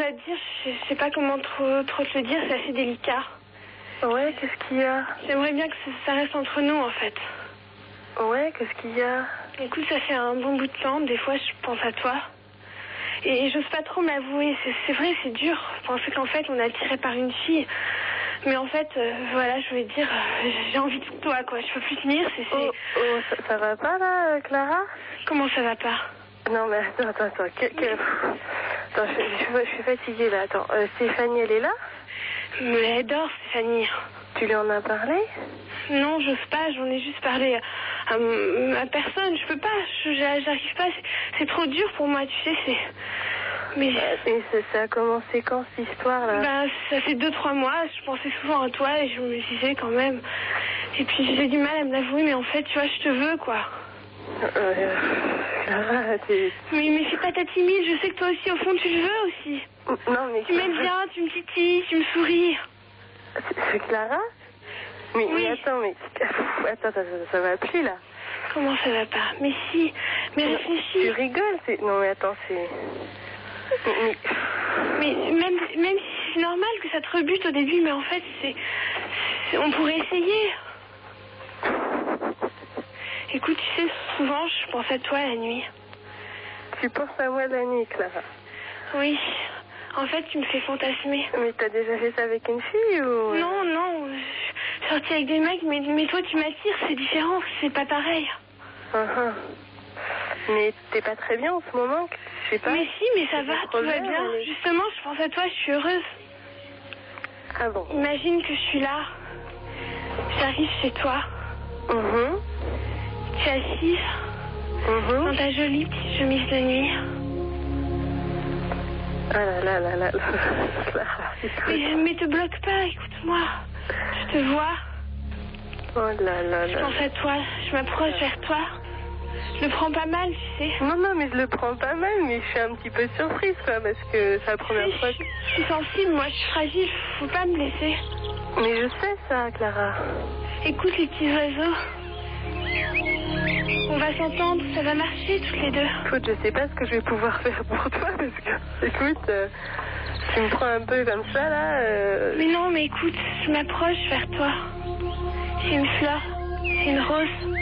à te dire, je sais pas comment trop te le dire, c'est assez délicat. Ouais, qu'est-ce qu'il y a? J'aimerais bien que ça reste entre nous, en fait. Ouais, qu'est-ce qu'il y a? Écoute, ça fait un bon bout de temps, des fois je pense à toi. Et j'ose pas trop m'avouer, c'est vrai, c'est dur. Penser qu'en fait on est attiré par une fille. Mais en fait, voilà, je voulais te dire, j'ai envie de toi, quoi. Je peux plus tenir, Oh, ça va pas là, Clara? Comment ça va pas? Non mais attends. Attends, je suis fatiguée là, attends. Stéphanie, elle est là? Mais elle dort, Stéphanie. Tu lui en as parlé? Non, j'ose pas, j'en ai juste parlé à personne. Je peux pas, j'arrive pas, c'est trop dur pour moi, tu sais, Mais... Et ça a commencé quand, cette histoire-là? Bah, ça fait 2-3 mois, je pensais souvent à toi et je me disais quand même... Et puis j'ai du mal à me l'avouer, mais en fait, tu vois, je te veux, quoi. Clara, t'es... Mais fais pas ta timide, je sais que toi aussi, au fond, tu le veux aussi. Non, mais... Tu m'aimes bien, tu me titilles, tu me souris. C'est Clara? Mais, oui. Mais attends, Attends, ça va plus, là. Comment ça va pas? Mais si, mais réfléchis. Tu rigoles, c'est... Non, mais attends, c'est... Mais même si c'est normal que ça te rebute au début, mais en fait, on pourrait essayer. Écoute, tu sais, souvent, je pense à toi la nuit. Tu penses à moi la nuit, Clara? Oui. En fait, tu me fais fantasmer. Mais t'as déjà fait ça avec une fille ou... Non. Je suis sortie avec des mecs, mais toi, tu m'attires, c'est différent, c'est pas pareil. Mais t'es pas très bien en ce moment, je sais pas. Mais si, mais ça va, tout va bien. Justement, je pense à toi, je suis heureuse. Ah bon? Imagine que je suis là. J'arrive chez toi. Tu es assise dans ta jolie petite chemise de nuit. Ah là. Mais te bloque pas, écoute-moi. Je te vois. Oh là. Je pense à toi, je m'approche vers toi. Je le prends pas mal, tu sais. Non, mais je le prends pas mal, mais je suis un petit peu surprise, quoi, parce que c'est la première fois que... Je suis sensible, moi, je suis fragile, faut pas me laisser. Mais je sais ça, Clara. Écoute les petits oiseaux. On va s'entendre, ça va marcher toutes les deux. Écoute, je sais pas ce que je vais pouvoir faire pour toi, parce que, écoute, tu me prends un peu comme ça, là. Mais non, mais écoute, je m'approche vers toi. C'est une fleur, c'est une rose.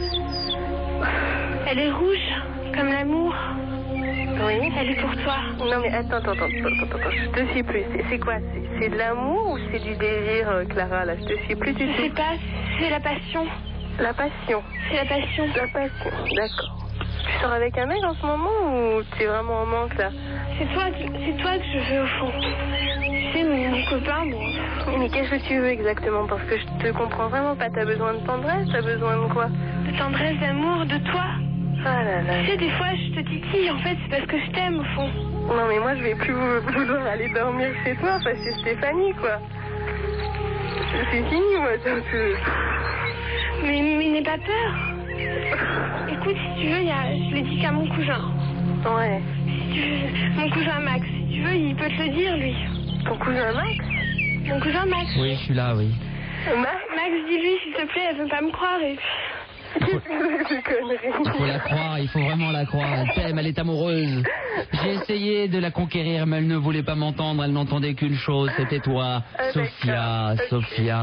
Elle est rouge, comme l'amour. Oui. Elle est pour toi. Non, mais attends, je te suis plus. C'est quoi? C'est de l'amour ou c'est du désir, Clara, là? Je te suis plus du tout. Je sais pas, c'est la passion. La passion? C'est la passion. La passion, d'accord. Tu sors avec un mec en ce moment ou tu es vraiment en manque, là? C'est toi que je veux, au fond. Tu sais, mon copain, bon... Mais qu'est-ce que tu veux exactement? Parce que je te comprends vraiment pas. T'as besoin de tendresse? T'as besoin de quoi? De tendresse, d'amour, de toi. Ah là là. Tu sais, des fois, je te titille, en fait, c'est parce que je t'aime, au fond. Non, mais moi, je vais plus vouloir aller dormir chez toi, enfin, chez Stéphanie, quoi. C'est fini, moi, Mais n'aie pas peur. Écoute, si tu veux, je l'ai dit qu'à mon cousin. Ouais. Si tu veux, mon cousin Max, si tu veux, il peut te le dire, lui. Ton cousin Max? Mon cousin Max. Oui, je suis là, oui. Max, dis-lui, s'il te plaît, elle veut pas me croire et... Il faut la croire, il faut vraiment la croire. Elle t'aime, elle est amoureuse. J'ai essayé de la conquérir, mais elle ne voulait pas m'entendre. Elle n'entendait qu'une chose, c'était toi. Sophia. Tu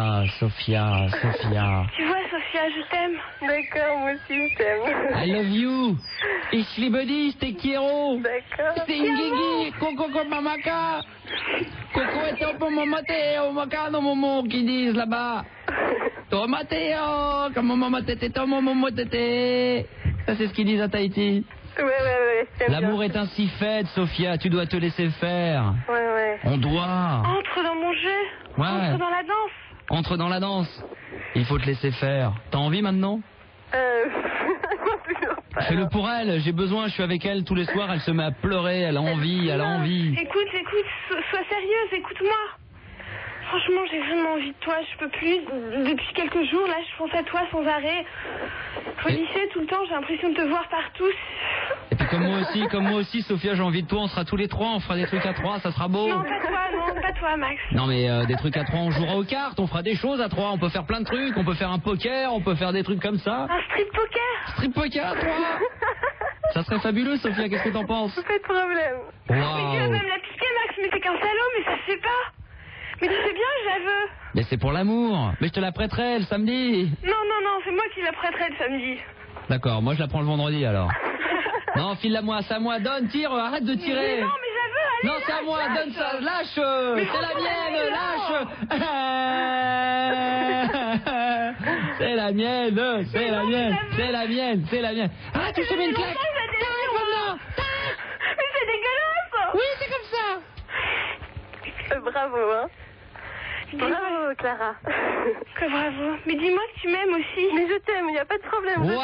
vois, Sophia, je t'aime. D'accord, moi aussi, je t'aime. I love you. Ich liebe dich, te quiero. D'accord. Stingigi, coco mamaka. Coco est un peu mamateo, macano momo, qui disent là-bas. Tomateo, comme maman tété, maman tété. Ça, c'est ce qu'ils disent à Tahiti. Ouais. L'amour est ainsi fait, Sophia, tu dois te laisser faire. Ouais. On doit. Entre dans mon jeu. Ouais. Entre dans la danse. Entre dans la danse. Il faut te laisser faire. T'as envie maintenant? Fais-le pour elle, j'ai besoin, je suis avec elle tous les soirs, elle se met à pleurer, elle a envie. Écoute, sois sérieuse, écoute-moi. Franchement, j'ai vraiment envie de toi, je peux plus. Depuis quelques jours, là, je pense à toi sans arrêt. Au lycée, tout le temps, j'ai l'impression de te voir partout. Et puis comme moi aussi, Sophia, j'ai envie de toi, on sera tous les trois, on fera des trucs à trois, ça sera beau. Non, pas toi, Max. Non mais des trucs à trois, on jouera aux cartes, on fera des choses à trois, on peut faire plein de trucs, on peut faire un poker, on peut faire des trucs comme ça. Un strip poker. Strip poker à trois. Ça serait fabuleux, Sophia, qu'est-ce que t'en penses? Pas de problème. Mais tu vas Waouh. même la piquer, Max, mais t'es Mais c'est pour l'amour. Mais je te la prêterai le samedi. Non, c'est moi qui la prêterai le samedi. D'accord, moi je la prends le vendredi alors. Non, file-la-moi, c'est à moi, donne, tire, arrête de tirer. Mais non, mais je la veux, allez. Non, c'est à moi, donne ça, lâche. C'est la mienne, lâche. C'est la mienne, c'est la mienne, c'est la mienne, c'est la mienne. Ah, tu te mets une claque. Mais c'est dégueulasse. Oui, c'est comme ça. Bravo, hein. Bravo, Clara. Que bravo. Mais dis-moi que tu m'aimes aussi. Mais je t'aime, il n'y a pas de problème. Je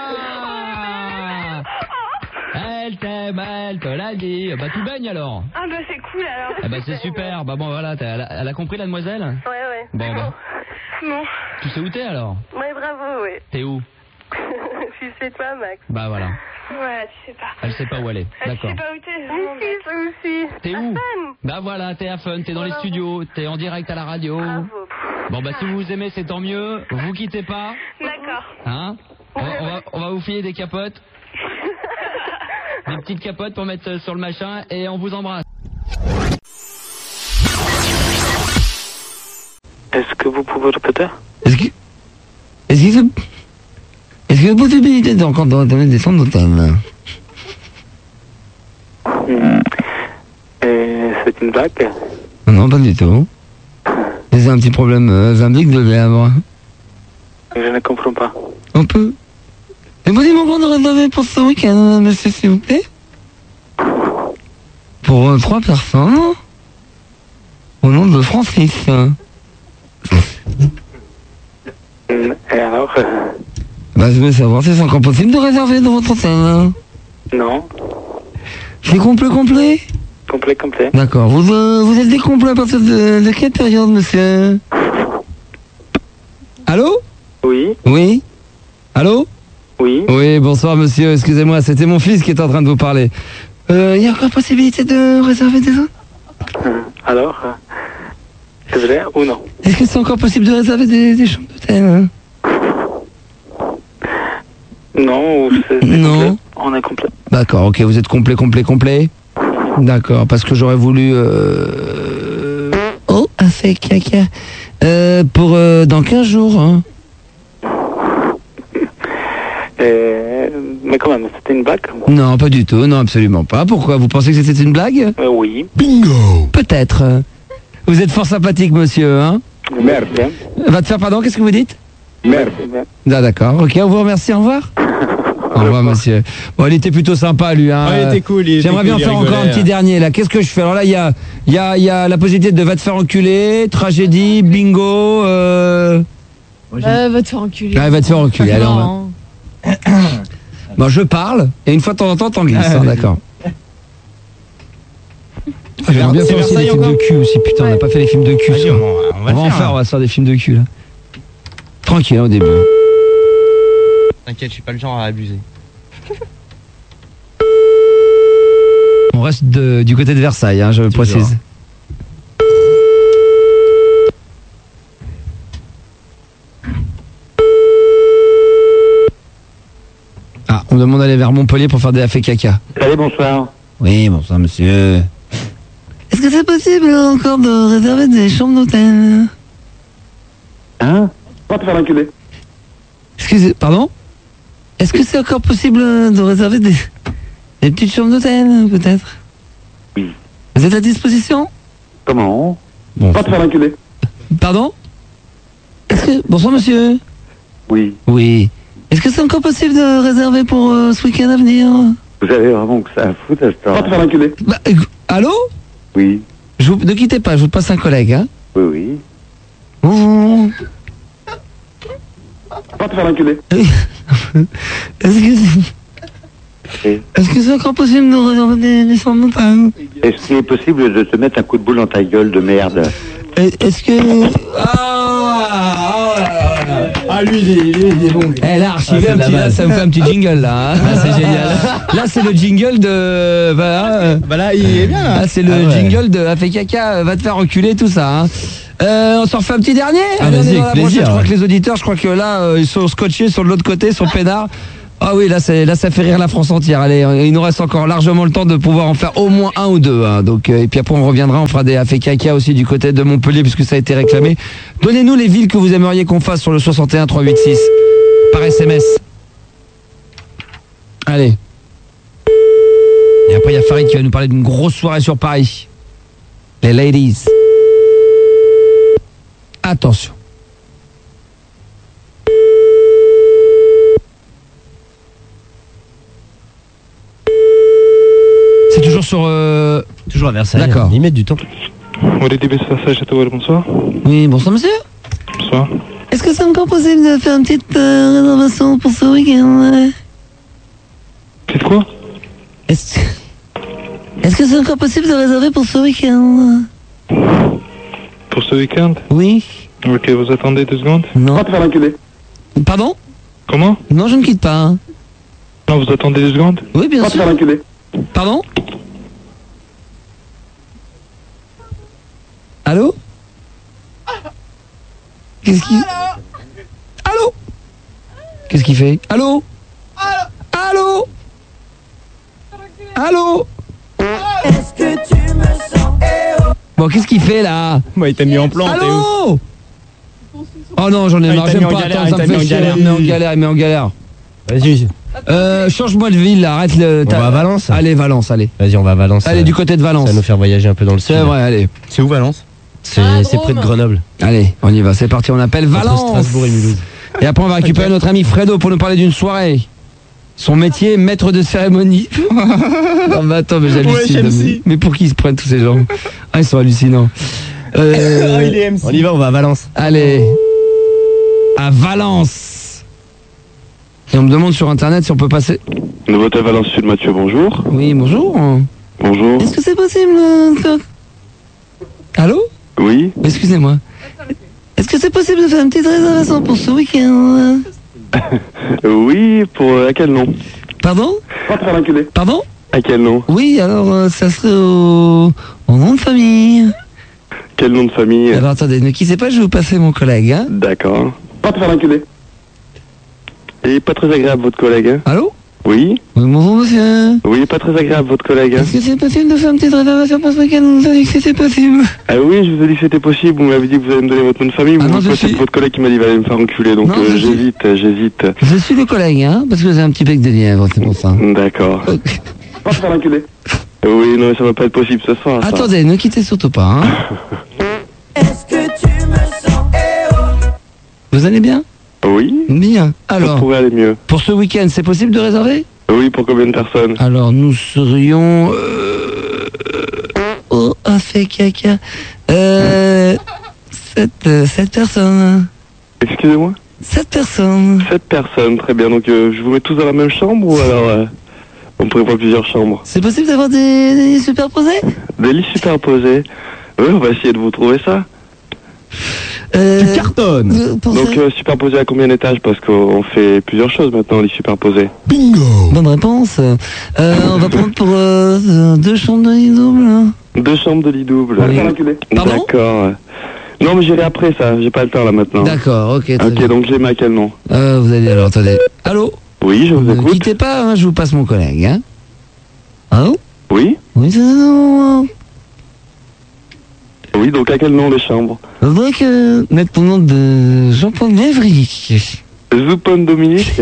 t'aime. Elle te l'a dit. Bah tu baignes alors. Ah bah c'est cool alors. Ah bah c'est super. Bah bon voilà, elle a compris la demoiselle. Ouais. Bon bah. Bon. Tu sais où t'es alors? Ouais, bravo, ouais. T'es où? Je suis chez toi, Max. Bah voilà. Ouais, tu sais pas. Elle sait pas où elle est. Elle D'accord. sait pas où t'es. Mais si, ça aussi. T'es où? Bah voilà, t'es à Fun, t'es dans les studios, t'es en direct à la radio. Bravo. Bon bah si vous vous aimez c'est tant mieux. Vous quittez pas. D'accord. Hein? On va vous filer des capotes. Des petites capotes pour mettre sur le machin et on vous embrasse. Est-ce que vous pouvez répéter? Est-ce que la possibilité d'encore de réserver des chambres d'hôtel? C'est une blague? Non, pas du tout. C'est un petit problème zindique de lèvres. Je ne comprends pas. On peut. C'est possible encore de réserver pour ce week-end, monsieur, s'il vous plaît? Pour 3 personnes. Au nom de Francis. Et alors Bah, je veux savoir si c'est encore possible de réserver dans votre hôtel. Non. C'est complet? Complet. D'accord. Vous êtes décomplet à partir de quelle période, monsieur? Allô? Oui. Oui? Allô? Oui. Oui, bonsoir, monsieur. Excusez-moi, c'était mon fils qui est en train de vous parler. Il y a encore possibilité de réserver des zones? Alors c'est vrai ou non? Est-ce que c'est encore possible de réserver des chambres d'hôtel, hein? Non, ou c'est Non. complet. On est complet. D'accord, ok, vous êtes complet. D'accord, parce que j'aurais voulu... Oh, a fait caca. Pour dans 15 jours, hein. Mais quand même, c'était une blague? Non, pas du tout, non, absolument pas. Pourquoi? Vous pensez que c'était une blague? Oui. Bingo! Peut-être. Vous êtes fort sympathique, monsieur, hein? Merci. Va te faire pardon, qu'est-ce que vous dites? Merci. Ah, d'accord, ok, on vous remercie, au revoir. Au revoir, monsieur. Bon, il était plutôt sympa, lui, hein. Ouais, il était cool. J'aimerais bien faire encore un petit dernier, là. Qu'est-ce que je fais? Alors là, il y a la possibilité de va te faire enculer, tragédie, bingo, Va te faire enculer. Ah, va te faire enculer, allez, on va. Non. Bon, je parle, et une fois de temps en temps, t'en glisses, hein, d'accord. J'aimerais bien C'est faire aussi des Versailles films de encore cul aussi, putain, on n'a pas fait les films de cul. Vas-y, ça. on va On va en faire, on va se faire des films de cul, là. Tranquille, hein, au début. T'inquiète, je suis pas le genre à abuser. On reste du côté de Versailles, hein, je Toujours. précise. Ah, on me demande d'aller vers Montpellier pour faire des affaires caca. Allez, bonsoir. Oui, bonsoir, monsieur. Est-ce que c'est possible encore de réserver des chambres d'hôtel? Hein? Pas te faire enculer. Excusez, pardon? Est-ce que c'est encore possible de réserver des petites chambres d'hôtel, peut-être? Oui. Vous êtes à disposition? Comment? Bon. Pas te faire enculer. Pardon? Est-ce que... Bonsoir, monsieur. Oui. Oui. Est-ce que c'est encore possible de réserver pour ce week-end à venir? Vous avez vraiment que ça à foutre à ce temps? Pas te faire enculer. Bah, allô? Oui. Ne quittez pas, je vous passe un collègue, hein? Oui. Bonjour. Pas te faire enculer. Est-ce que c'est encore possible de réserver des chambres d'hôtel? Est-ce qu'il est possible de te mettre un coup de boule dans ta gueule de merde? Est-ce que... Ah, lui, il est bon. Elle a archivé un petit... Là, ça me fait un petit jingle, là. Hein. C'est génial. Là, c'est le jingle de... Voilà. Bah là, il est bien, là. Là, c'est le jingle de... A fait caca, va te faire reculer, tout ça, hein. On s'en refait un petit dernier? Ah, vas-y, on est dans la avec plaisir, brochette. Je crois ouais. que les auditeurs, ils sont scotchés sur l'autre côté, sur le peinard. Ah oui, là ça fait rire la France entière. Allez, il nous reste encore largement le temps de pouvoir en faire au moins un ou deux. Hein. Donc, et puis après on reviendra, on fera des affaires caca aussi du côté de Montpellier puisque ça a été réclamé. Donnez-nous les villes que vous aimeriez qu'on fasse sur le 61 386 par SMS. Allez. Et après il y a Farid qui va nous parler d'une grosse soirée sur Paris. Les ladies. Attention. C'est toujours sur... Toujours à Versailles. D'accord. Ils mettent du temps. Bonsoir. Oui, bonsoir monsieur. Bonsoir. Est-ce que c'est encore possible de faire une petite réservation pour ce week-end? C'est quoi? Est-ce que c'est encore possible de réserver pour ce week-end? Pour ce week-end? Oui. Ok, vous attendez 2 secondes. Non. Pardon? Comment? Non, je ne quitte pas. Hein. Non, vous attendez 2 secondes. Oui, bien sûr. Pardon? Allô? Qu'est-ce qu'il... Allô? Qu'est-ce qu'il fait? Allô? Allô? Allô? Est-ce que tu me sens? Bon, qu'est-ce qu'il fait là? Moi, il t'a mis en plan, Théo. Allô? Oh non, j'en ai marre, j'aime pas. Attends, ça me fait chier. Il met en galère. Vas-y. Change-moi de ville, là. Arrête le... On va à Valence. Allez, Valence, allez. Vas-y, on va à Valence. Allez, du côté de Valence. Ça va nous faire voyager un peu dans le sud. C'est vrai, allez. C'est où Valence? C'est près de Grenoble. Allez, on y va, c'est parti, on appelle Valence. Entre Strasbourg et Mulhouse. Et après, on va récupérer notre ami Fredo pour nous parler d'une soirée. Son métier, maître de cérémonie. Non, mais attends, mais j'hallucine. Ouais, mais pour qui ils se prennent tous ces gens? Ah, ils sont hallucinants. Il est MC. On y va, on va à Valence. Allez. À Valence. Et on me demande sur internet si on peut passer. Nouveauté Valence Sud, Mathieu, bonjour. Oui, bonjour. Bonjour. Est-ce que c'est possible Allô? Oui. Excusez-moi. Est-ce que c'est possible de faire une petite réservation pour ce week-end? Oui, pour à quel nom? Pardon? Pardon? À quel nom? Oui, alors ça serait au nom de famille. Quel nom de famille? Alors attendez, ne quittez pas, je vais vous passer mon collègue. Hein. D'accord. Et pas très agréable votre collègue, hein? Allô? Oui. Oui, bonjour monsieur. Oui, pas très agréable votre collègue, hein? Est-ce que c'est possible de faire une petite réservation pour ce week-end? On nous a dit que c'était possible. Ah oui, je vous ai dit que c'était possible, vous m'avez dit que vous allez me donner votre nom de famille, Ah ou non, peut-être votre collègue qui m'a dit qu'il allait me faire enculer, donc Non, j'hésite. Je suis le collègue, hein, parce que vous avez un petit bec de lièvre, c'est pour ça. D'accord. Oui, non, ça va pas être possible ce soir. Ça. Attendez, ne quittez surtout pas, hein. Est-ce que tu me sens? Vous allez bien? Oui. Bien. Ça Alors, pourrait aller mieux. pour ce week-end, c'est possible de réserver? Oui, pour combien de personnes? Alors, nous serions... Oh, fait caca. 7 personnes. Excusez-moi? 7 personnes. 7 personnes, très bien. Donc, je vous mets tous dans la même chambre ou alors on prévoit plusieurs chambres? C'est possible d'avoir des lits superposés? Des lits superposés? Oui, on va essayer de vous trouver ça. Tu cartonnes. Donc, superposé à combien d'étages? Parce qu'on fait plusieurs choses maintenant, lits superposés. Bingo. Bonne réponse. On va prendre pour 2 chambres de lit double. 2 chambres de lit double. Oui. Pardon? D'accord. Non, mais j'irai après ça, j'ai pas le temps là maintenant. D'accord, ok. Très Ok, bien. donc j'ai mis à quel nom? Vous allez alors, attendez. Allô? Oui, je vous Ne écoute. quittez pas, hein, je vous passe mon collègue. Hein. Allô? Oui? Oui, c'est non. Oui, donc à quel nom les chambres? Je voudrais que mettre pour nom de Jean-Paul Lévry. Zoupon Dominique?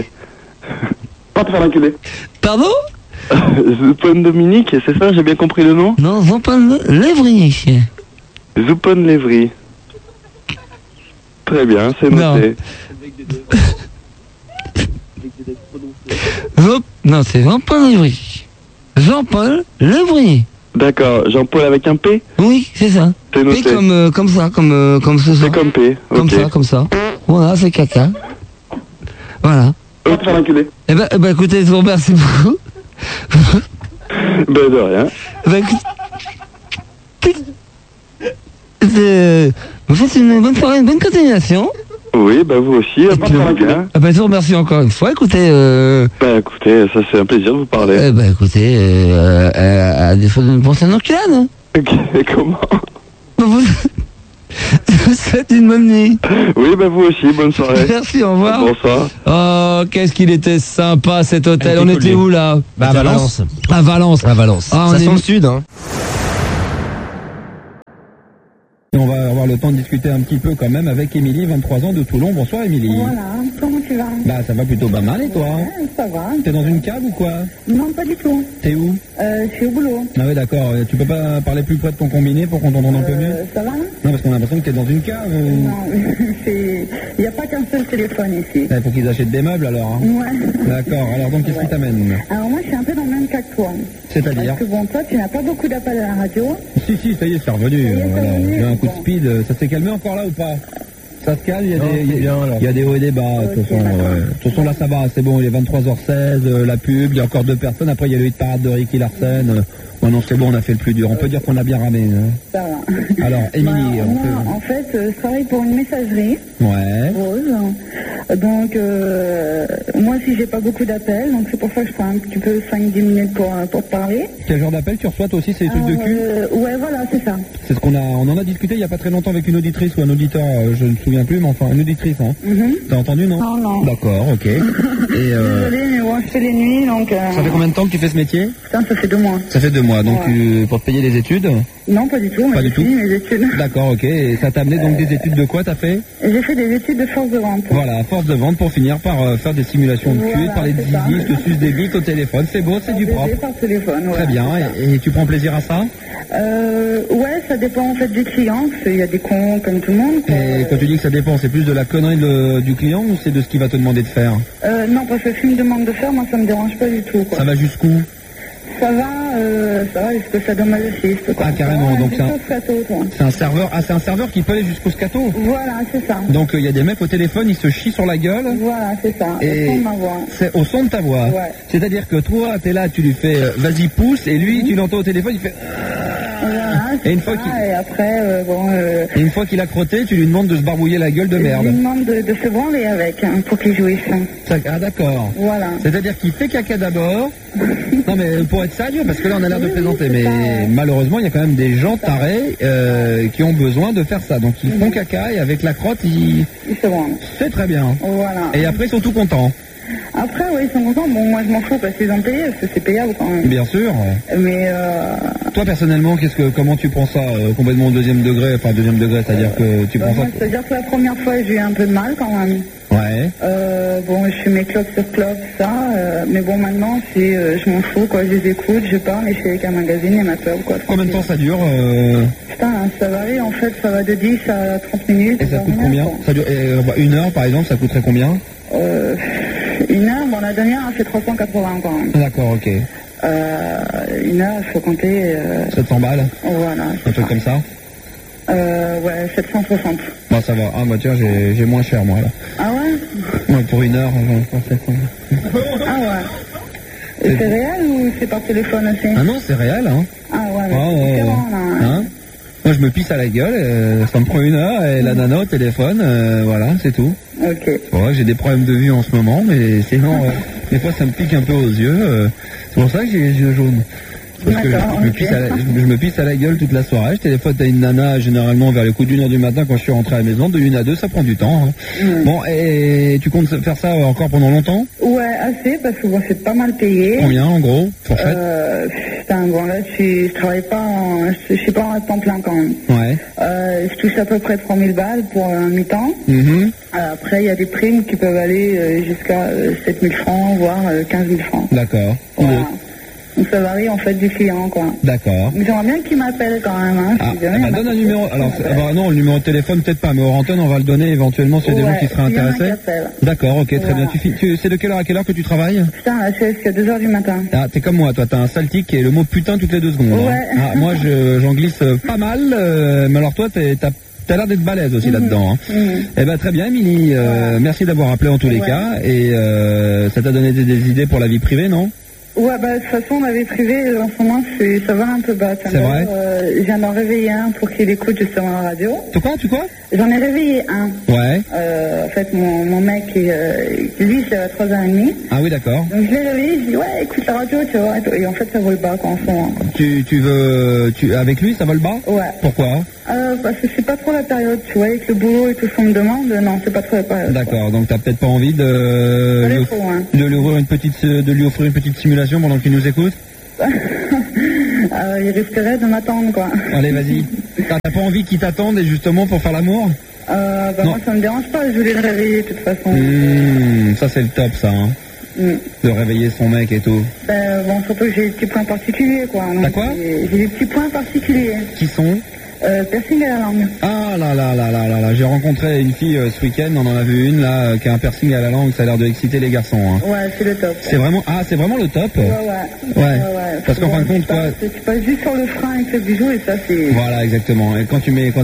Pardon? Zoupon Dominique, c'est ça, j'ai bien compris le nom? Non, Jean-Paul Lévry. Zoupon Lévry. Très bien, c'est noté. Non, c'est Jean-Paul Lévry. Jean-Paul Lévry. D'accord, Jean-Paul avec un P? Oui, c'est ça. C'est noté. P comme ça, comme ce soir. C'est comme P, ok. Comme ça. Voilà, c'est caca. Voilà. Eh ben, écoutez, je vous remercie beaucoup. Ben de rien. Ben, vous faites une bonne soirée, une bonne continuation. Oui, bah vous aussi, portez-vous bien. Ben, je vous remercie encore une fois. Écoutez, Bah écoutez, ça c'est un plaisir de vous parler. ben, écoutez, à défaut de me penser à une enculade. Ok, comment? Vous souhaite une bonne nuit. Oui, bah vous aussi, bonne soirée. Merci, au revoir. Bonsoir. Oh, qu'est-ce qu'il était sympa cet hôtel. On était où là? Bah, à Valence. À Valence. À Valence. Ah, Ça sent le sud, hein. On va avoir le temps de discuter un petit peu quand même avec Émilie, 23 ans de Toulon. Bonsoir Émilie. Voilà, comment tu vas? Bah ça va plutôt pas mal et toi? Ouais, ça va. T'es dans une cave ou quoi? Non, pas du tout. T'es où? Je suis au boulot. Ah ouais d'accord, tu peux pas parler plus près de ton combiné pour qu'on t'entende un peu mieux? Ça va? Non parce qu'on a l'impression que t'es dans une cave. Non, il n'y a pas qu'un seul téléphone ici. Il faut qu'ils achètent des meubles alors. Hein. Ouais. D'accord, alors donc qu'est-ce qui t'amène? Alors moi je suis un peu dans le même cas que toi. C'est-à-dire? Parce que bon, toi tu n'as pas beaucoup d'appels à la radio. Si, ça y est, c'est revenu. Voilà. J'ai un coup de speed, ça s'est calmé encore là ou pas? Ça se calme, il y a des hauts et des bas. De toute façon, là ça va, c'est bon, il est 23h16, la pub, il y a encore 2 personnes, après il y a le hit parade de Ricky Larsen. Non, c'est bon, on a fait le plus dur. On peut dire qu'on a bien ramé. Hein. Ça va. Alors, Émilie, en fait, je travaille pour une messagerie. Ouais. Rose. Donc, moi, si j'ai pas beaucoup d'appels, donc c'est pour ça que je prends un petit peu 5-10 minutes pour te parler. Quel genre d'appel tu reçois toi aussi? C'est des trucs de cul? Ouais, voilà, c'est ça. C'est ce on en a discuté il y a pas très longtemps avec une auditrice ou un auditeur, je ne me souviens plus, mais enfin, une auditrice, hein. T'as entendu, non? Non. D'accord, ok. Et désolée, mais moi, je fais les nuits, donc... Ça fait combien de temps que tu fais ce métier? Putain, ça fait 2 mois. Ça fait 2 mois, donc pour te payer les études? Non, pas du tout. Pas du tout. Mes études. D'accord, ok. Et ça t'a amené donc des études de quoi t'as fait? J'ai fait des études de force de vente. Voilà, force de vente pour finir par faire des simulations de cul, parler de zizi, te suce des bites au téléphone. C'est beau, c'est du propre. Par téléphone, ouais. Très bien. Et tu prends plaisir à ça? Ouais, ça dépend en fait du client, parce qu'il y a des cons comme tout le monde. Quoi. Et quand tu dis que ça dépend, c'est plus de la connerie du client ou c'est de ce qu'il va te demander de faire? Non, parce que s'il me demande de faire, moi ça me dérange pas du tout. Quoi. Ça va jusqu'où? Ça va jusqu'au sadomasochisme. Ah carrément, donc c'est un serveur. Ah, c'est un serveur qui peut aller jusqu'au scato. Voilà, c'est ça. Donc il y a des mecs au téléphone, ils se chient sur la gueule. Voilà, c'est ça. Et au son de ma voix. C'est au son de ta voix. Ouais. C'est-à-dire que toi, t'es là, tu lui fais vas-y pousse, et lui, tu l'entends au téléphone, il fait. Voilà, et une fois et après, et une fois qu'il a crotté, tu lui demandes de se barbouiller la gueule de merde. Je lui demande de se branler avec, hein, pour qu'il jouisse. Ah d'accord. Voilà. C'est-à-dire qu'il fait caca d'abord. Non mais pour être sérieux, parce que là on a l'air de plaisanter, mais malheureusement il y a quand même des gens tarés qui ont besoin de faire ça. Donc ils font caca et avec la crotte ils se branlent. C'est très bien. Voilà. Et après ils sont tout contents. Après, oui, ils sont contents. Bon, moi, je m'en fous parce qu'ils ont payé, parce que c'est payable quand même. Bien sûr. Mais toi, personnellement, comment tu prends ça complètement au deuxième degré? Enfin, deuxième degré, c'est-à-dire que tu prends ça... C'est-à-dire que la première fois, j'ai eu un peu de mal quand même. Ouais. Bon, je fais mes clopes sur clopes, ça. Mais bon, maintenant, je m'en fous, quoi. Je les écoute, je parle et je fais avec un magazine et ma clope, quoi. Combien de temps ça dure Putain, ça varie, en fait, ça va de 10 à 30 minutes. Et ça coûte combien? Ça dure, 1 heure, par exemple, ça coûterait combien? 1 heure, bon, la dernière, c'est 380 quand même. D'accord, ok. 1 heure, il faut compter... 700 balles? Voilà. Un truc comme ça? Ouais, 760. Bah ça va. Ah bah tiens, j'ai moins cher moi là. Ah ouais? Ouais, pour 1 heure, j'en prends 700. Ah ouais. Et c'est réel ou c'est par téléphone aussi? Ah non, c'est réel, hein. Ah ouais, mais c'est différent là. Hein? Moi je me pisse à la gueule, ça me prend 1 heure et la nana au téléphone, voilà, c'est tout. Ok. C'est vrai que j'ai des problèmes de vue en ce moment, mais sinon, des fois ça me pique un peu aux yeux. C'est pour ça que j'ai les yeux jaunes. Parce que je me pisse à la gueule toute la soirée. Je téléphone à une nana généralement vers les coups d'1 heure du matin quand je suis rentré à la maison. De 1 à 2, ça prend du temps. Hein. Bon, et tu comptes faire ça encore pendant longtemps? Ouais, assez, parce que bon, c'est pas mal payé. Combien en gros, fourchette? Putain, bon là, je travaille pas, je suis pas en temps plein quand même. Ouais. Je touche à peu près 3000 balles pour un mi-temps. Après, il y a des primes qui peuvent aller jusqu'à 7000 francs, voire 15 000 francs. D'accord. Voilà. Donc ça varie en fait du client, quoi. D'accord. Mais j'aimerais bien qu'il m'appelle quand même. Hein, donne un numéro. Alors, non, le numéro de téléphone peut-être pas, mais hors antenne, on va le donner éventuellement s'il y a des gens qui seraient intéressés. D'accord, ok, très bien. C'est de quelle heure à quelle heure que tu travailles? Putain, c'est jusqu'à 2 heures du matin. Ah, t'es comme moi, toi, t'as un sale tic et le mot putain toutes les 2 secondes. Ouais. Hein. Ah, moi, j'en glisse pas mal, mais alors toi, t'as l'air d'être balèze aussi là-dedans. Hein. Eh ben très bien, Émilie. Merci d'avoir appelé en tous les cas. Et ça t'a donné des idées pour la vie privée, non? Ouais, bah de toute façon, on avait privé, en ce moment, ça va un peu bas. C'est vrai je viens d'en réveiller un pour qu'il écoute justement la radio. Tu quoi J'en ai réveillé un. Ouais. En fait, mon mec, lui, c'est à 3h30. Ah oui, d'accord. Donc je l'ai réveillé, je dis, ouais, écoute la radio, tu vois. Et en fait, ça vole bas quand on fait. Tu veux... avec lui, ça vole bas? Ouais. Pourquoi? Parce que c'est pas trop la période, tu vois, avec le boulot et tout ce qu'on me demande, non, c'est pas trop la période. D'accord, donc t'as peut-être pas envie de lui offrir une petite simulation pendant qu'il nous écoute? Il risquerait de m'attendre, quoi. Allez, vas-y. T'as pas envie qu'il t'attende et justement pour faire l'amour? Moi, ça me dérange pas, je voulais le réveiller de toute façon. Ça, c'est le top, ça, hein. De réveiller son mec et tout. Bon, surtout que j'ai des petits points particuliers, quoi. T'as quoi? J'ai des petits points particuliers. Qui sont? Piercing à la langue. Ah là, j'ai rencontré une fille ce week-end, on en a vu une là qui a un piercing à la langue, ça a l'air de exciter les garçons. Hein. Ouais, c'est le top. C'est vraiment le top. Ouais. Parce qu'en fin de compte, quoi. Tu passes juste sur le frein avec le bijou et ça c'est. Voilà, exactement. Et quand tu mets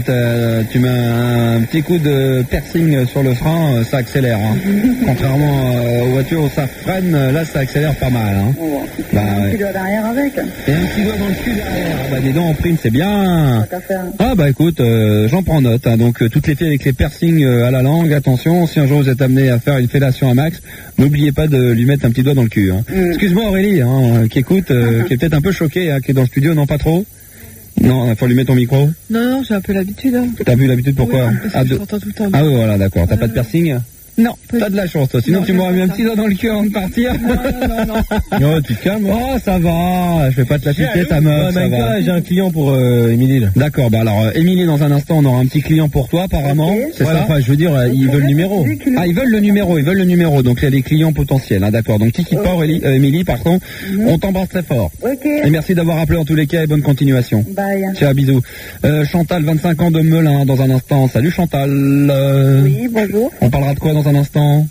un petit coup de piercing sur le frein, ça accélère. Hein. Contrairement aux voitures où ça freine, là ça accélère pas mal. Hein. Un petit doigt derrière avec. Et un petit doigt dans le cul derrière. Des dents en prime, c'est bien. Ah bah écoute, j'en prends note. Hein. Donc toutes les filles avec les piercings à la langue, attention, si un jour vous êtes amené à faire une fellation à Max, n'oubliez pas de lui mettre un petit doigt dans le cul. Hein. Excuse-moi Aurélie, qui écoute, qui est peut-être un peu choquée, qui est dans le studio, non pas trop? Non, il faut lui mettre ton micro. Non, j'ai un peu l'habitude. Hein. T'as vu l'habitude, pourquoi? Parce que je t'entends tout le temps. Ah oui, voilà, d'accord. T'as pas de piercing? Non. T'as de la chance, toi. Sinon, tu m'aurais mis un petit doigt dans le cul avant de partir. Non. Non, tu te calmes. Oh, ça va. Je vais pas te la piquer, ta meuf. Ça va. J'ai un client pour Émilie. D'accord. Bah alors, Émilie, dans un instant, on aura un petit client pour toi, apparemment. Okay. C'est ça. Enfin, je veux dire, ils veulent le numéro. Ah, ils veulent le numéro. Donc, il y a les clients potentiels. Hein, d'accord. Donc, qui pas, Émilie, pardon. On t'embrasse très fort. Ok. Et merci d'avoir appelé en tous les cas et bonne continuation. Bye. Ciao, bisous. Chantal, 25 ans de Melun, dans un instant. Salut, Chantal. Oui, bonjour. On parlera de quoi dans un instant?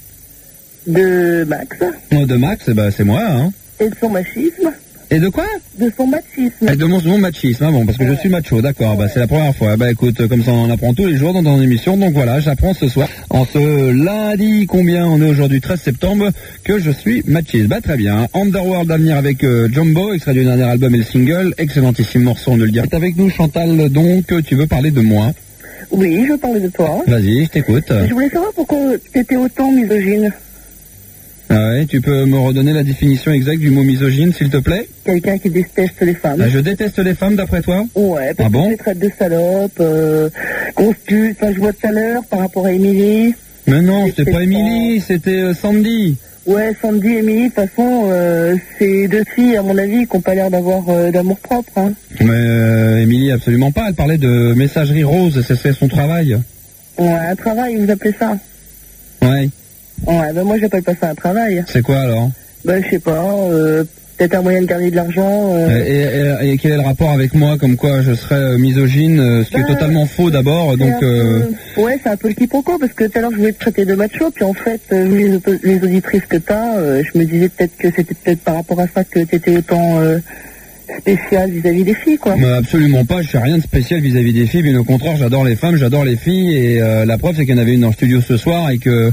De Max. De Max, c'est moi, hein. Et de son machisme. Et de quoi? De son machisme. Et de mon machisme, bon, parce que je suis macho, d'accord, c'est la première fois. Écoute, comme ça on en apprend tous les jours dans ton émission, donc voilà, j'apprends ce soir, en ce lundi, combien on est aujourd'hui, 13 septembre, que je suis machiste. Très bien. Underworld à venir avec Jumbo, extrait du dernier album et le single, excellentissime morceau, on ne le dit. T'es avec nous, Chantal, donc, tu veux parler de moi? Oui, je veux parler de toi. Vas-y, je t'écoute. Je voulais savoir pourquoi tu étais autant misogyne. Ah ouais, tu peux me redonner la définition exacte du mot misogyne, s'il te plaît? Quelqu'un qui déteste les femmes. Je déteste les femmes, d'après toi? Ouais, parce que je les traite de salopes, conspus, je vois tout à l'heure par rapport à Émilie. Mais non, c'était pas Émilie, c'était Sandy. Ouais, Sandy et Émilie, de toute façon, c'est deux filles, à mon avis, qui n'ont pas l'air d'avoir d'amour propre. Hein. Mais Émilie, absolument pas. Elle parlait de messagerie rose, c'est son travail. Ouais, un travail, vous appelez ça? Ouais. Ouais, moi, j'appelle pas ça un travail. C'est quoi, alors? Je sais pas, peut-être un moyen de gagner de l'argent. Et quel est le rapport avec moi, comme quoi je serais misogyne, ce qui est totalement faux d'abord, donc... Ouais, c'est un peu le quiproquo, parce que tout à l'heure je voulais te traiter de macho, puis en fait, vu les auditrices que t'as, je me disais peut-être que c'était peut-être par rapport à ça que t'étais autant spécial vis-à-vis des filles, quoi. Absolument pas, je fais rien de spécial vis-à-vis des filles, bien au contraire, j'adore les femmes, j'adore les filles, et la preuve c'est qu'il y en avait une dans le studio ce soir, et que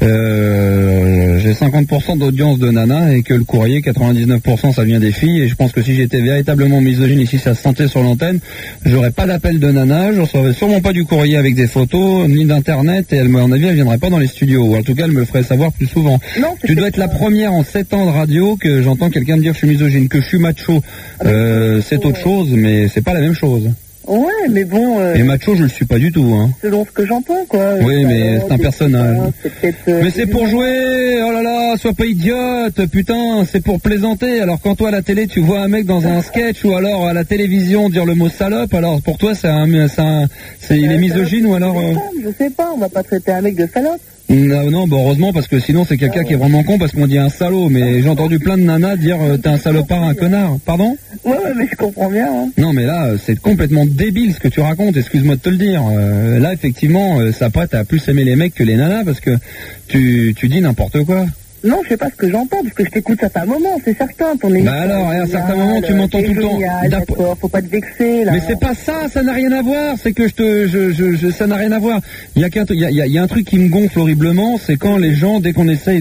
j'ai 50% d'audience de nana, et que le courrier, 99% ça vient des filles, et je pense que si j'étais véritablement misogyne ici, ça se sentait sur l'antenne, j'aurais pas d'appel de nana, je recevrais sûrement pas du courrier avec des photos, ni d'internet, et à mon avis elle viendrait pas dans les studios, ou en tout cas elle me le ferait savoir plus souvent. Non, tu dois être la première en 7 ans de radio que j'entends quelqu'un me dire que je suis misogyne, que je suis macho. C'est autre chose, mais c'est pas la même chose. Ouais, mais bon... Et macho, je le suis pas du tout, hein. Selon ce que j'entends, quoi. Oui, mais c'est un personnage. Mais c'est pour jouer, oh là là, sois pas idiote, putain, c'est pour plaisanter. Alors quand toi, à la télé, tu vois un mec dans un sketch, ou alors à la télévision dire le mot salope, alors pour toi, il est misogyne, ou alors... Je sais pas, on va pas traiter un mec de salope. Non, heureusement, parce que sinon c'est quelqu'un qui est vraiment con, parce qu'on dit un salaud, mais j'ai entendu plein de nanas dire t'es un salopard, un connard. Pardon? Ouais, mais je comprends bien. Hein. Non, mais là, c'est complètement débile ce que tu racontes, excuse-moi de te le dire. Là, effectivement, ça prête à plus aimer les mecs que les nanas, parce que tu dis n'importe quoi. Non, je sais pas ce que j'entends, parce que je t'écoute ça fait un moment, c'est certain. Ton émission, Bah alors, à un certain moment, tu m'entends tout le temps. D'accord, faut pas te vexer, là. Mais c'est pas ça, ça n'a rien à voir, c'est que ça n'a rien à voir. Il y a un truc qui me gonfle horriblement, c'est quand les gens, dès qu'on essaye,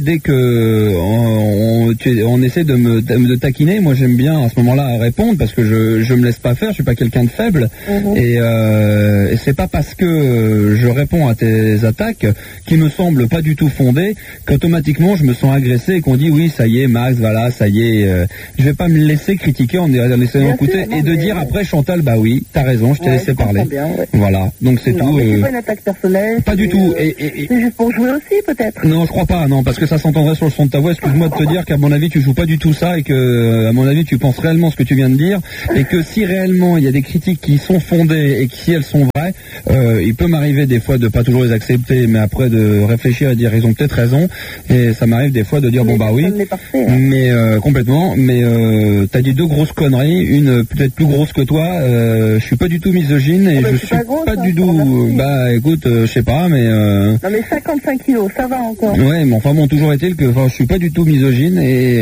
on essaie de taquiner, moi j'aime bien à ce moment-là répondre, parce que je me laisse pas faire, je suis pas quelqu'un de faible, et c'est pas parce que je réponds à tes attaques, qui me semblent pas du tout fondées, qu'automatiquement je me sens agressé et qu'on dit oui, ça y est, Max, voilà, ça y est, je vais pas me laisser critiquer en essayant d'écouter et de dire après, Chantal, bah oui, t'as raison, je t'ai laissé parler. Bien, ouais. Voilà, donc c'est tout. C'est pas une attaque personnelle. Pas du tout. C'est juste pour jouer aussi, peut-être. Non, je crois pas, non, parce que ça s'entendrait sur le son de ta voix. Excuse-moi de te dire qu'à mon avis, tu joues pas du tout ça et que, à mon avis, tu penses réellement ce que tu viens de dire et que si réellement il y a des critiques qui sont fondées et que si elles sont vraies, il peut m'arriver des fois de pas toujours les accepter, mais après de réfléchir et dire ils ont peut-être raison. Et ça m'arrive des fois de dire bon bah oui, mais complètement. Mais t'as dit 2 grosses conneries, une peut-être plus grosse que toi. Je suis pas du tout misogyne et je suis pas du tout. Bah écoute, je sais pas, mais. Non mais 55 kilos, ça va encore. Ouais, mais enfin bon, toujours est-il que je suis pas du tout misogyne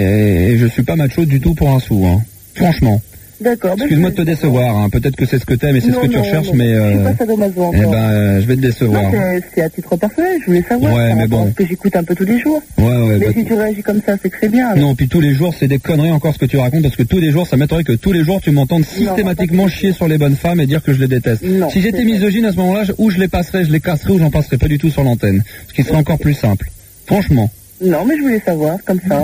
et je suis pas macho du tout pour un sou, hein. Franchement. D'accord. Excuse-moi de te décevoir, hein. Peut-être que c'est ce que t'aimes et c'est ce que tu recherches, mais je suis pas sadomaso encore. Eh ben, je vais te décevoir. Non, c'est à titre personnel, je voulais savoir. Ouais, mais bon. Parce que j'écoute un peu tous les jours. Ouais, mais si tu réagis comme ça, c'est que c'est bien. Non, puis tous les jours, c'est des conneries encore ce que tu racontes, parce que tous les jours, ça m'étonnerait que tous les jours, tu m'entendes systématiquement chier sur les bonnes femmes et dire que je les déteste. Non, si j'étais misogyne à ce moment-là, ou je les passerais, je les casserais, ou j'en passerais pas du tout sur l'antenne. Ce qui serait encore plus simple. Franchement. Non, mais je voulais savoir, comme ça.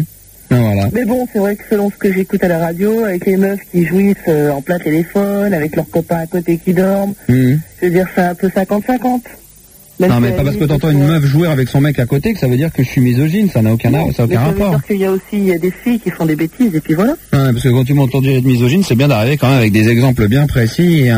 Voilà. Mais bon, c'est vrai que selon ce que j'écoute à la radio, avec les meufs qui jouissent en plein téléphone, avec leurs copains à côté qui dorment, je veux dire, c'est un peu 50-50. Non, mais pas parce que t'entends une meuf jouer avec son mec à côté que ça veut dire que je suis misogyne, ça n'a aucun rapport. Ça veut dire qu'il y a aussi des filles qui font des bêtises, et puis voilà. Ouais, parce que quand tu m'entends dire être misogyne, c'est bien d'arriver quand même avec des exemples bien précis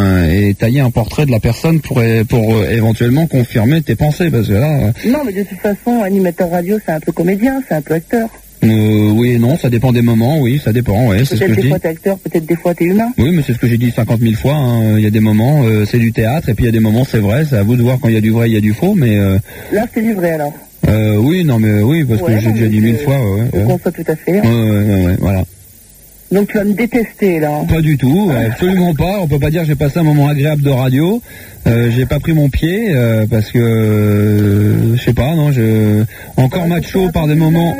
et tailler un portrait de la personne pour éventuellement confirmer tes pensées, parce que là... Non, mais de toute façon, animateur radio, c'est un peu comédien, c'est un peu acteur. Oui et non, ça dépend des moments, oui, ça dépend, ouais, c'est ce que je dis. Peut-être des fois t'es acteur, peut-être des fois t'es humain. Oui, mais c'est ce que j'ai dit 50 000 fois, hein. Il y a des moments, c'est du théâtre, et puis il y a des moments, c'est vrai, c'est à vous de voir quand il y a du vrai, il y a du faux, mais... Là, c'est du vrai, alors. Oui, non, mais oui, parce que j'ai déjà dit 1000 fois, ouais. Je conçois tout à fait. Ouais, voilà. Donc tu vas me détester, là. Pas du tout, absolument pas. On peut pas dire que j'ai passé un moment agréable de radio. J'ai pas pris mon pied parce que je sais pas, non, encore macho par des moments.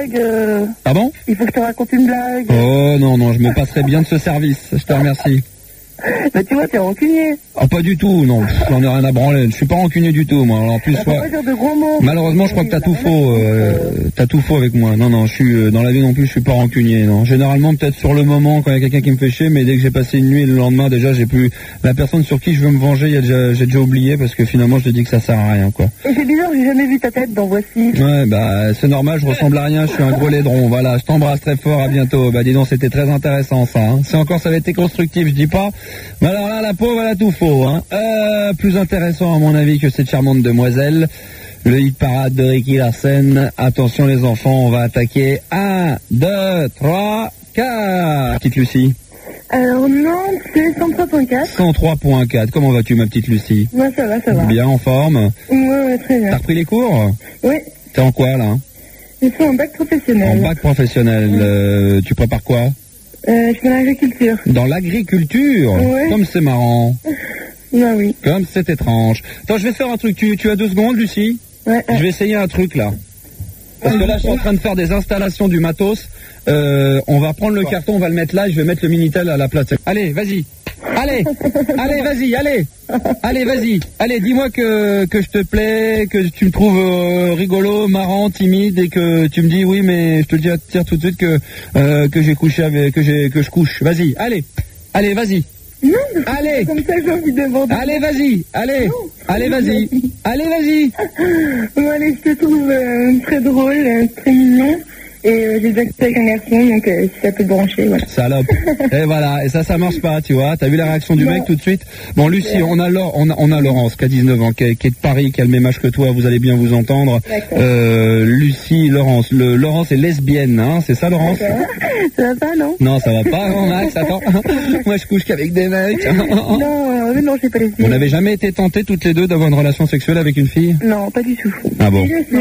Ah bon? Il faut que je te raconte une blague. Oh non, je me passerai bien de ce service. Je te remercie. Mais tu vois, t'es rancunier. Ah, pas du tout, non, j'en ai rien à branler. Je suis pas rancunier du tout, moi. Alors, en plus, faut pas dire de gros mots. Malheureusement, je crois que t'as tout faux. T'as tout faux avec moi. Non, je suis dans la vie non plus, je suis pas rancunier. Non, généralement peut-être sur le moment quand il y a quelqu'un qui me fait chier, mais dès que j'ai passé une nuit et le lendemain, déjà, j'ai plus la personne sur qui je veux me venger. J'ai déjà oublié parce que finalement, je te dis que ça sert à rien, quoi. Et c'est bizarre, j'ai jamais vu ta tête dans Voici. Ouais, bah c'est normal, je ressemble à rien, je suis un gros laidron. Voilà, je t'embrasse très fort, à bientôt. Bah dis donc, c'était très intéressant ça. Hein. Si encore ça avait été constructif, je dis pas. Mais alors là, la pauvre, elle a tout faux. Hein. Plus intéressant à mon avis que cette charmante demoiselle. Le hit parade de Ricky Larsen. Attention les enfants, on va attaquer. 1, 2, 3, 4. Petite Lucie. Alors non, c'est 103.4. 103.4. Comment vas-tu ma petite Lucie? Ouais, ça va. Bien en forme? Ouais, très bien. T'as repris les cours? Oui. T'es en quoi là? Je suis en bac professionnel. En bac professionnel. Tu prépares quoi? Je suis dans l'agriculture. Dans l'agriculture? Ouais. Comme c'est marrant. Ah oui. Comme c'est étrange. Attends, je vais faire un truc. Tu as 2 secondes, Lucie? Ouais. Je vais essayer un truc là. Parce que là, je suis en train de faire des installations du matos. On va prendre le carton, on va le mettre là et je vais mettre le Minitel à la place. Allez, vas-y. Allez, vas-y, allez, vas-y. Allez, dis-moi que je te plais, que tu me trouves rigolo, marrant, timide et que tu me dis oui, mais je te dis tout de suite que j'ai couché avec, que je couche. Vas-y, allez, vas-y. Non, allez. Comme ça, j'ai envie de demander. Allez, vas-y. Allez, vas-y. Allez, vas-y. Bon, allez, je te trouve très drôle, très mignon. Et j'ai déjà quitté avec un garçon, donc si ça peut te brancher, voilà. Salope. Et voilà, et ça marche pas, tu vois. T'as vu la réaction du mec tout de suite? Bon, Lucie, on a Laurence, qui a 19 ans, qui est de Paris, qui a le même âge que toi, vous allez bien vous entendre. Lucie, Laurence. Laurence est lesbienne, hein, c'est ça, Laurence? Ça va pas, non? Non, ça va pas, non, Max, attends. Moi, je couche qu'avec des mecs. Non, j'ai pas lesbienne. Vous n'avez jamais été tentés toutes les deux d'avoir une relation sexuelle avec une fille? Non, pas du tout. Ah bon?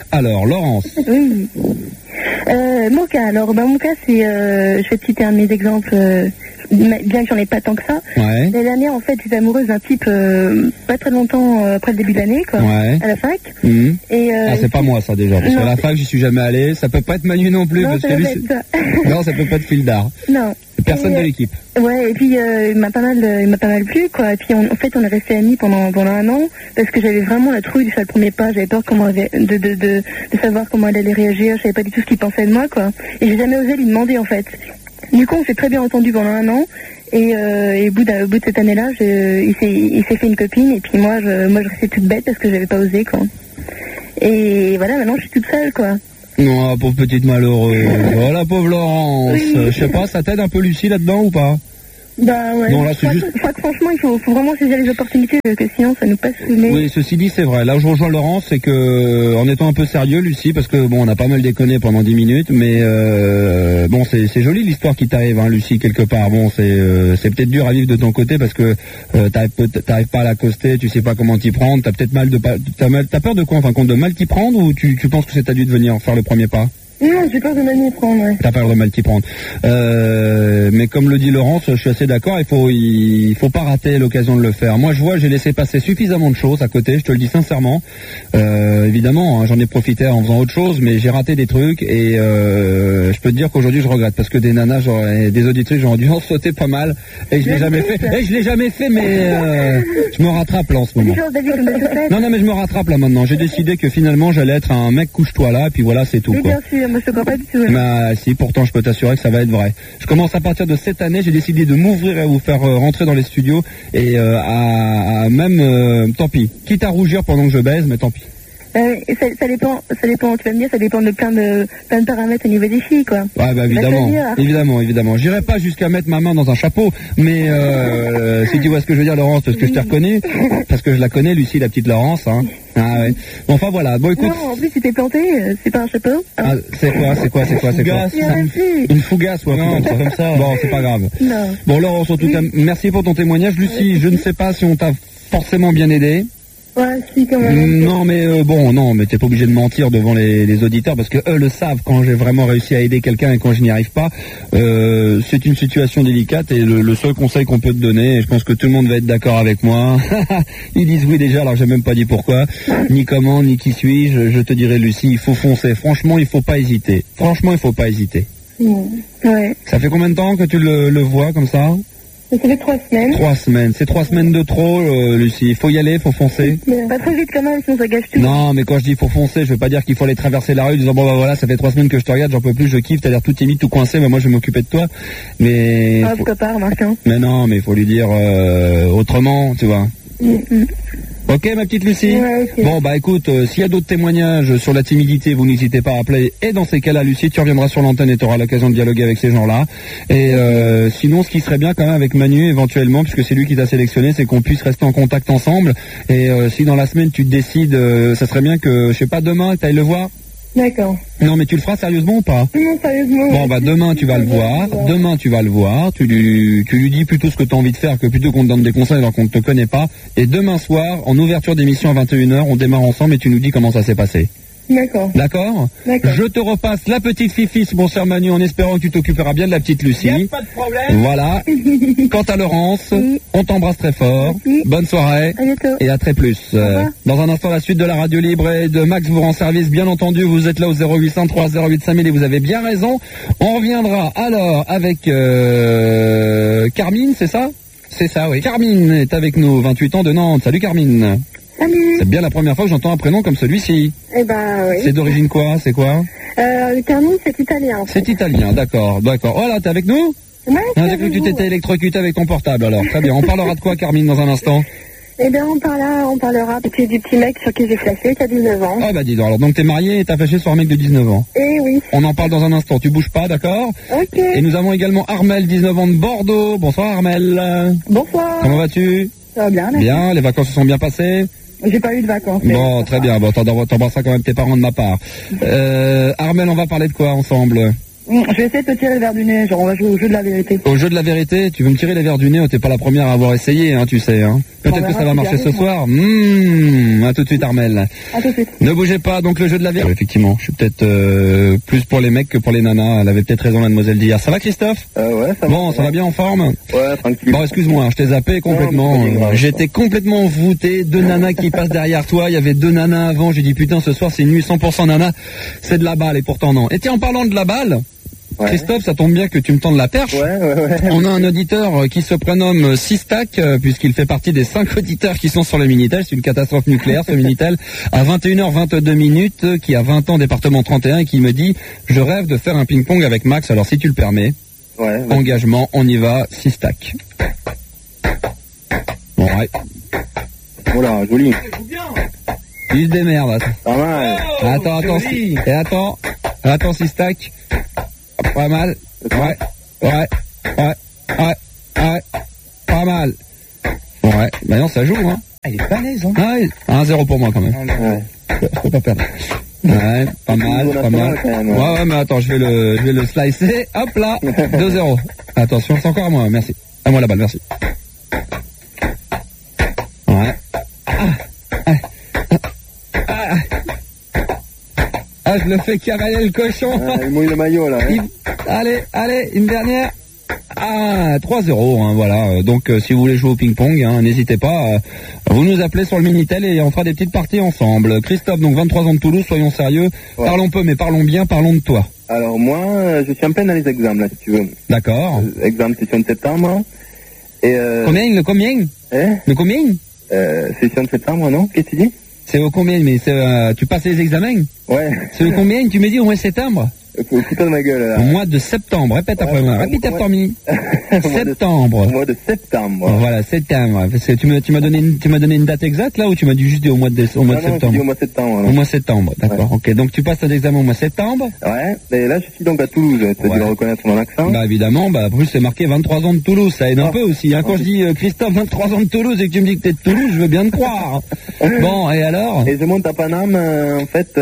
Alors, Laurence. Oui. Mon cas, alors, mon cas, c'est, je vais te citer un de mes exemples, bien que j'en ai pas tant que ça. Ouais. L'année dernière, en fait, j'étais amoureuse d'un type, pas très longtemps après le début de l'année, quoi. Ouais. À la fac. Mmh. Et, c'est pas moi, ça, déjà. Parce qu'à la fac, j'y suis jamais allé. Ça peut pas être Manu non plus, non, parce ça que lui, peut être ça. non, ça peut pas être Fildar. Non. Personne de l'équipe. Ouais, et puis il m'a pas mal plu, quoi. Et puis en fait, on est restés amis pendant un an parce que j'avais vraiment la trouille de faire le premier pas. J'avais peur de savoir comment elle allait réagir. Je savais pas du tout ce qu'il pensait de moi, quoi. Et j'ai jamais osé lui demander, en fait. Du coup, on s'est très bien entendu pendant un an. Et au bout de cette année-là, il s'est fait une copine. Et puis moi, je restais toute bête parce que j'avais pas osé, quoi. Et voilà, maintenant, je suis toute seule, quoi. Non, pauvre petite malheureuse. Oh la pauvre Laurence. Oui. Je sais pas, ça t'aide un peu Lucie là-dedans ou pas? Bah ouais, non, là, je crois que franchement, il faut vraiment saisir les opportunités, parce que sinon ça nous passe sous le nez. Oui, ceci dit, c'est vrai. Là où je rejoins Laurence, c'est que, en étant un peu sérieux, Lucie, parce que bon, on a pas mal déconné pendant 10 minutes, mais bon, c'est joli l'histoire qui t'arrive, hein, Lucie, quelque part. Bon, c'est peut-être dur à vivre de ton côté, parce que t'arrives pas à l'accoster, tu sais pas comment t'y prendre, t'as peut-être t'as peur de quoi, enfin, de mal t'y prendre, ou tu penses que c'est à lui de venir faire le premier pas? Non, j'ai peur de mal m'y prendre, ouais. T'as peur de mal t'y prendre. Mais comme le dit Laurence, je suis assez d'accord, il faut pas rater l'occasion de le faire. Moi, je vois, j'ai laissé passer suffisamment de choses à côté, je te le dis sincèrement. Évidemment, hein, j'en ai profité en faisant autre chose, mais j'ai raté des trucs et je peux te dire qu'aujourd'hui, je regrette parce que des nanas, des auditrices, j'aurais dû en sauter pas mal et je l'ai jamais fait. Et je l'ai jamais fait, mais je me rattrape là en ce moment. Non, mais je me rattrape là maintenant. J'ai décidé que finalement, j'allais être un mec couche-toi là, et puis voilà, c'est tout. Oui, quoi. bien sûr. Moi, je te crois pas du tout. Bah, si, pourtant, je peux t'assurer que ça va être vrai. Je commence à partir de cette année, j'ai décidé de m'ouvrir et à vous faire rentrer dans les studios et tant pis. Quitte à rougir pendant que je baise, mais tant pis. Ça dépend, tu vas me dire, ça dépend de plein de paramètres au niveau des filles, quoi. Ouais, bah évidemment. J'irai pas jusqu'à mettre ma main dans un chapeau, mais si tu vois ce que je veux dire, Laurence, parce que je t'ai reconnu, parce que je la connais, Lucie, la petite Laurence, hein. Ah ouais. Bon, enfin voilà. Bon, écoute. Non, en plus, tu t'es planté, c'est pas un chapeau. Ah, c'est quoi Une fougasse, ouais. Non, c'est comme ça. Bon, c'est pas grave. Non. Bon, Laurence, en tout cas, merci pour ton témoignage. Lucie, je ne sais pas si on t'a forcément bien aidé. Ouais, si, quand même. Non, mais mais t'es pas obligé de mentir devant les auditeurs parce que eux le savent quand j'ai vraiment réussi à aider quelqu'un et quand je n'y arrive pas. C'est une situation délicate et le seul conseil qu'on peut te donner, et je pense que tout le monde va être d'accord avec moi. Ils disent oui déjà, alors j'ai même pas dit pourquoi, ni comment, ni qui suis-je. Je te dirais, Lucie, il faut foncer. Franchement, il faut pas hésiter. Ouais. Ça fait combien de temps que tu le vois comme ça? Ça fait 3 semaines. 3 semaines. C'est 3 semaines de trop, Lucie. Il faut y aller, il faut foncer. Mais pas trop vite quand même, sinon ça gâche tout. Non, mais quand je dis faut foncer, je veux pas dire qu'il faut aller traverser la rue en disant bon bah voilà, ça fait 3 semaines que je te regarde, j'en peux plus, je kiffe, t'as l'air tout timide, tout coincé, mais moi je vais m'occuper de toi. Mais. Ah, pourquoi pas, remarque, hein. Mais non, mais il faut lui dire autrement, tu vois. Ok, ma petite Lucie. Ouais, okay. Bon, bah écoute, s'il y a d'autres témoignages sur la timidité, vous n'hésitez pas à appeler. Et dans ces cas-là, Lucie, tu reviendras sur l'antenne et tu auras l'occasion de dialoguer avec ces gens-là. Et sinon, ce qui serait bien quand même avec Manu, éventuellement, puisque c'est lui qui t'a sélectionné, c'est qu'on puisse rester en contact ensemble. Et si dans la semaine, tu te décides, ça serait bien que, je sais pas, demain, tu ailles le voir. D'accord. Non, mais tu le feras sérieusement ou pas? Non, sérieusement. Bon, bah demain tu vas le voir. Tu lui dis plutôt ce que tu as envie de faire que plutôt qu'on te donne des conseils alors qu'on ne te connaît pas. Et demain soir, en ouverture d'émission à 21h, on démarre ensemble et tu nous dis comment ça s'est passé. D'accord. D'accord. Je te repasse la petite Fifi, mon cher Manu, en espérant que tu t'occuperas bien de la petite Lucie. Y a pas de problème. Voilà. Quant à Laurence, on t'embrasse très fort. Bonne soirée. À bientôt. Et à très plus. Dans un instant, la suite de la radio libre et de Max vous rend service. Bien entendu, vous êtes là au 0800 308 5000 et vous avez bien raison. On reviendra alors avec Carmine, c'est ça? C'est ça, oui. Carmine est avec nous, 28 ans de Nantes. Salut Carmine. Salut. C'est bien la première fois que j'entends un prénom comme celui-ci. Eh ben, oui. C'est d'origine quoi? C'est quoi? Carmine, c'est italien. C'est italien, d'accord. Oh là, t'es avec nous? Ouais, j'ai cru que tu t'étais électrocuté avec ton portable, alors. Très bien. On parlera de quoi, Carmine, dans un instant? Eh bien, on parlera du petit mec sur qui j'ai flashé, qui a 19 ans. Ah bah dis donc, alors donc t'es marié et t'as flashé sur un mec de 19 ans. Eh oui. On en parle dans un instant, tu bouges pas, d'accord? Ok. Et nous avons également Armel, 19 ans de Bordeaux. Bonsoir Armel. Bonsoir. Comment vas-tu? Ça va bien, merci. Bien, les vacances se sont bien passées? J'ai pas eu de vacances. Bon, très bien, bon, t'embrasseras quand même tes parents de ma part. Armel, on va parler de quoi ensemble? Je vais essayer de te tirer le verre du nez, genre on va jouer au jeu de la vérité. Au jeu de la vérité, tu veux me tirer les verres du nez, t'es pas la première à avoir essayé, hein, tu sais. Hein. Peut-être que ça va marcher ce soir. À tout de suite, Armel. À tout de suite. Ne bougez pas, donc le jeu de la vérité. Effectivement, je suis peut-être plus pour les mecs que pour les nanas. Elle avait peut-être raison, mademoiselle d'hier. Ça va, Christophe? Ouais, ça va. Bon, ça va bien en forme? Ouais, tranquille. Bon, excuse-moi, je t'ai zappé complètement. J'étais complètement voûté. 2 nanas qui passent derrière toi. Il y avait 2 nanas avant. J'ai dit, putain, ce soir, c'est une nuit 100% nana. C'est de la balle, et pourtant non. Et tiens, en parlant de la balle, Christophe, ça tombe bien que tu me tendes la perche. On a un auditeur qui se prénomme Sistak, puisqu'il fait partie des 5 auditeurs qui sont sur le Minitel. C'est une catastrophe nucléaire, ce Minitel. À 21h22, qui a 20 ans, département 31, et qui me dit, je rêve de faire un ping-pong avec Max. Alors, si tu le permets, engagement, on y va, Sistak. Bon, ouais. Voilà, joli. Il se démerde. Pas mal. Attends, Sistak. Pas mal. Ouais. Pas mal. Ouais. Maintenant, ça joue, hein. Elle est balèze, hein. Ouais. 1-0 pour moi, quand même. Je peux pas perdre. Ouais, pas mal. Ouais, mais attends, je vais le slicer. Hop là. 2-0. Attention, c'est encore à moi, merci. À moi la balle, merci. Ouais. Je le fais cavaler le cochon. Il mouille le maillot, là. Allez, une dernière. 3-0, hein, voilà. Donc, si vous voulez jouer au ping-pong, hein, n'hésitez pas. Vous nous appelez sur le Minitel et on fera des petites parties ensemble. Christophe, donc 23 ans de Toulouse, soyons sérieux. Ouais. Parlons peu, mais parlons bien, parlons de toi. Alors, moi, je suis en plein dans les examens, là, si tu veux. D'accord. Examen session de septembre. Et Combien? Le combien? Session de septembre, non? Qu'est-ce que tu dis? C'est au combien? Mais tu passes les examens? Ouais. C'est au combien? Tu me dis au mois de septembre? Fous-toi de ma gueule, là. Au mois de septembre. Répète après moi. Répète après moi. Septembre. Au mois de septembre. Voilà, septembre. Parce que tu m'as donné une date exacte, là, ou tu m'as dit juste au mois de septembre? Au mois de septembre. Au mois de septembre, d'accord. Ok, donc tu passes ton examen au mois de septembre? Ouais. Et là, je suis donc à Toulouse. Tu as dû le reconnaître mon accent. Bah, évidemment. Bah, en plus, c'est marqué 23 ans de Toulouse. Ça aide un peu aussi. Hein. Quand je dis Christophe, 23 ans de Toulouse, et que tu me dis que t'es de Toulouse, je veux bien te croire. Bon, et alors? Et je monte à Paname, en fait,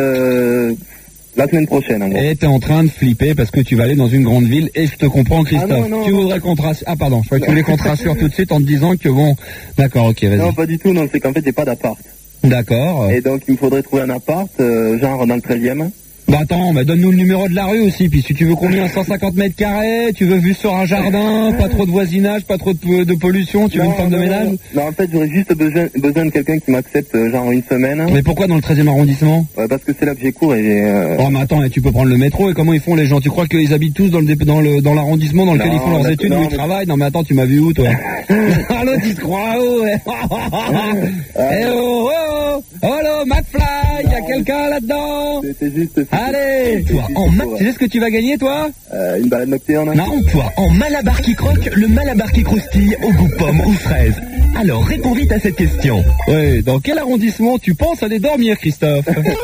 la semaine prochaine, en gros. Et t'es en train de flipper parce que tu vas aller dans une grande ville, et je te comprends, Christophe. Tu voudrais qu'on te rassure. Ah, pardon, je croyais que tu voulais qu'on te rassure tout de suite en te disant que bon. D'accord, ok, vas-y. Non, pas du tout, non, c'est qu'en fait, j'ai pas d'appart. D'accord. Et donc, il me faudrait trouver un appart, genre dans le 13e. Bah attends, bah donne-nous le numéro de la rue aussi, puis si tu veux combien? 150 mètres carrés, tu veux vue sur un jardin, pas trop de voisinage, pas trop de pollution, tu veux une femme de ménage? Non, en fait, j'aurais juste besoin de quelqu'un qui m'accepte genre une semaine. Mais pourquoi dans le 13e arrondissement? Ouais, parce que c'est là que j'ai cours et... Oh mais attends, tu peux prendre le métro, et comment ils font les gens? Tu crois qu'ils habitent tous dans l'arrondissement dans lequel ils font leurs études, où ils travaillent? Non mais attends, tu m'as vu où toi? L'autre il se croit où? Eh oh, hello, McFly, y a quelqu'un là-dedans? C'est juste... Allez, toi, tu sais ce que tu vas gagner, toi? Une balade nocturne. Non, toi, en malabar qui croque, le malabar qui croustille, au goût pomme ou fraise. Alors, réponds vite à cette question. Oui, dans quel arrondissement tu penses aller dormir, Christophe?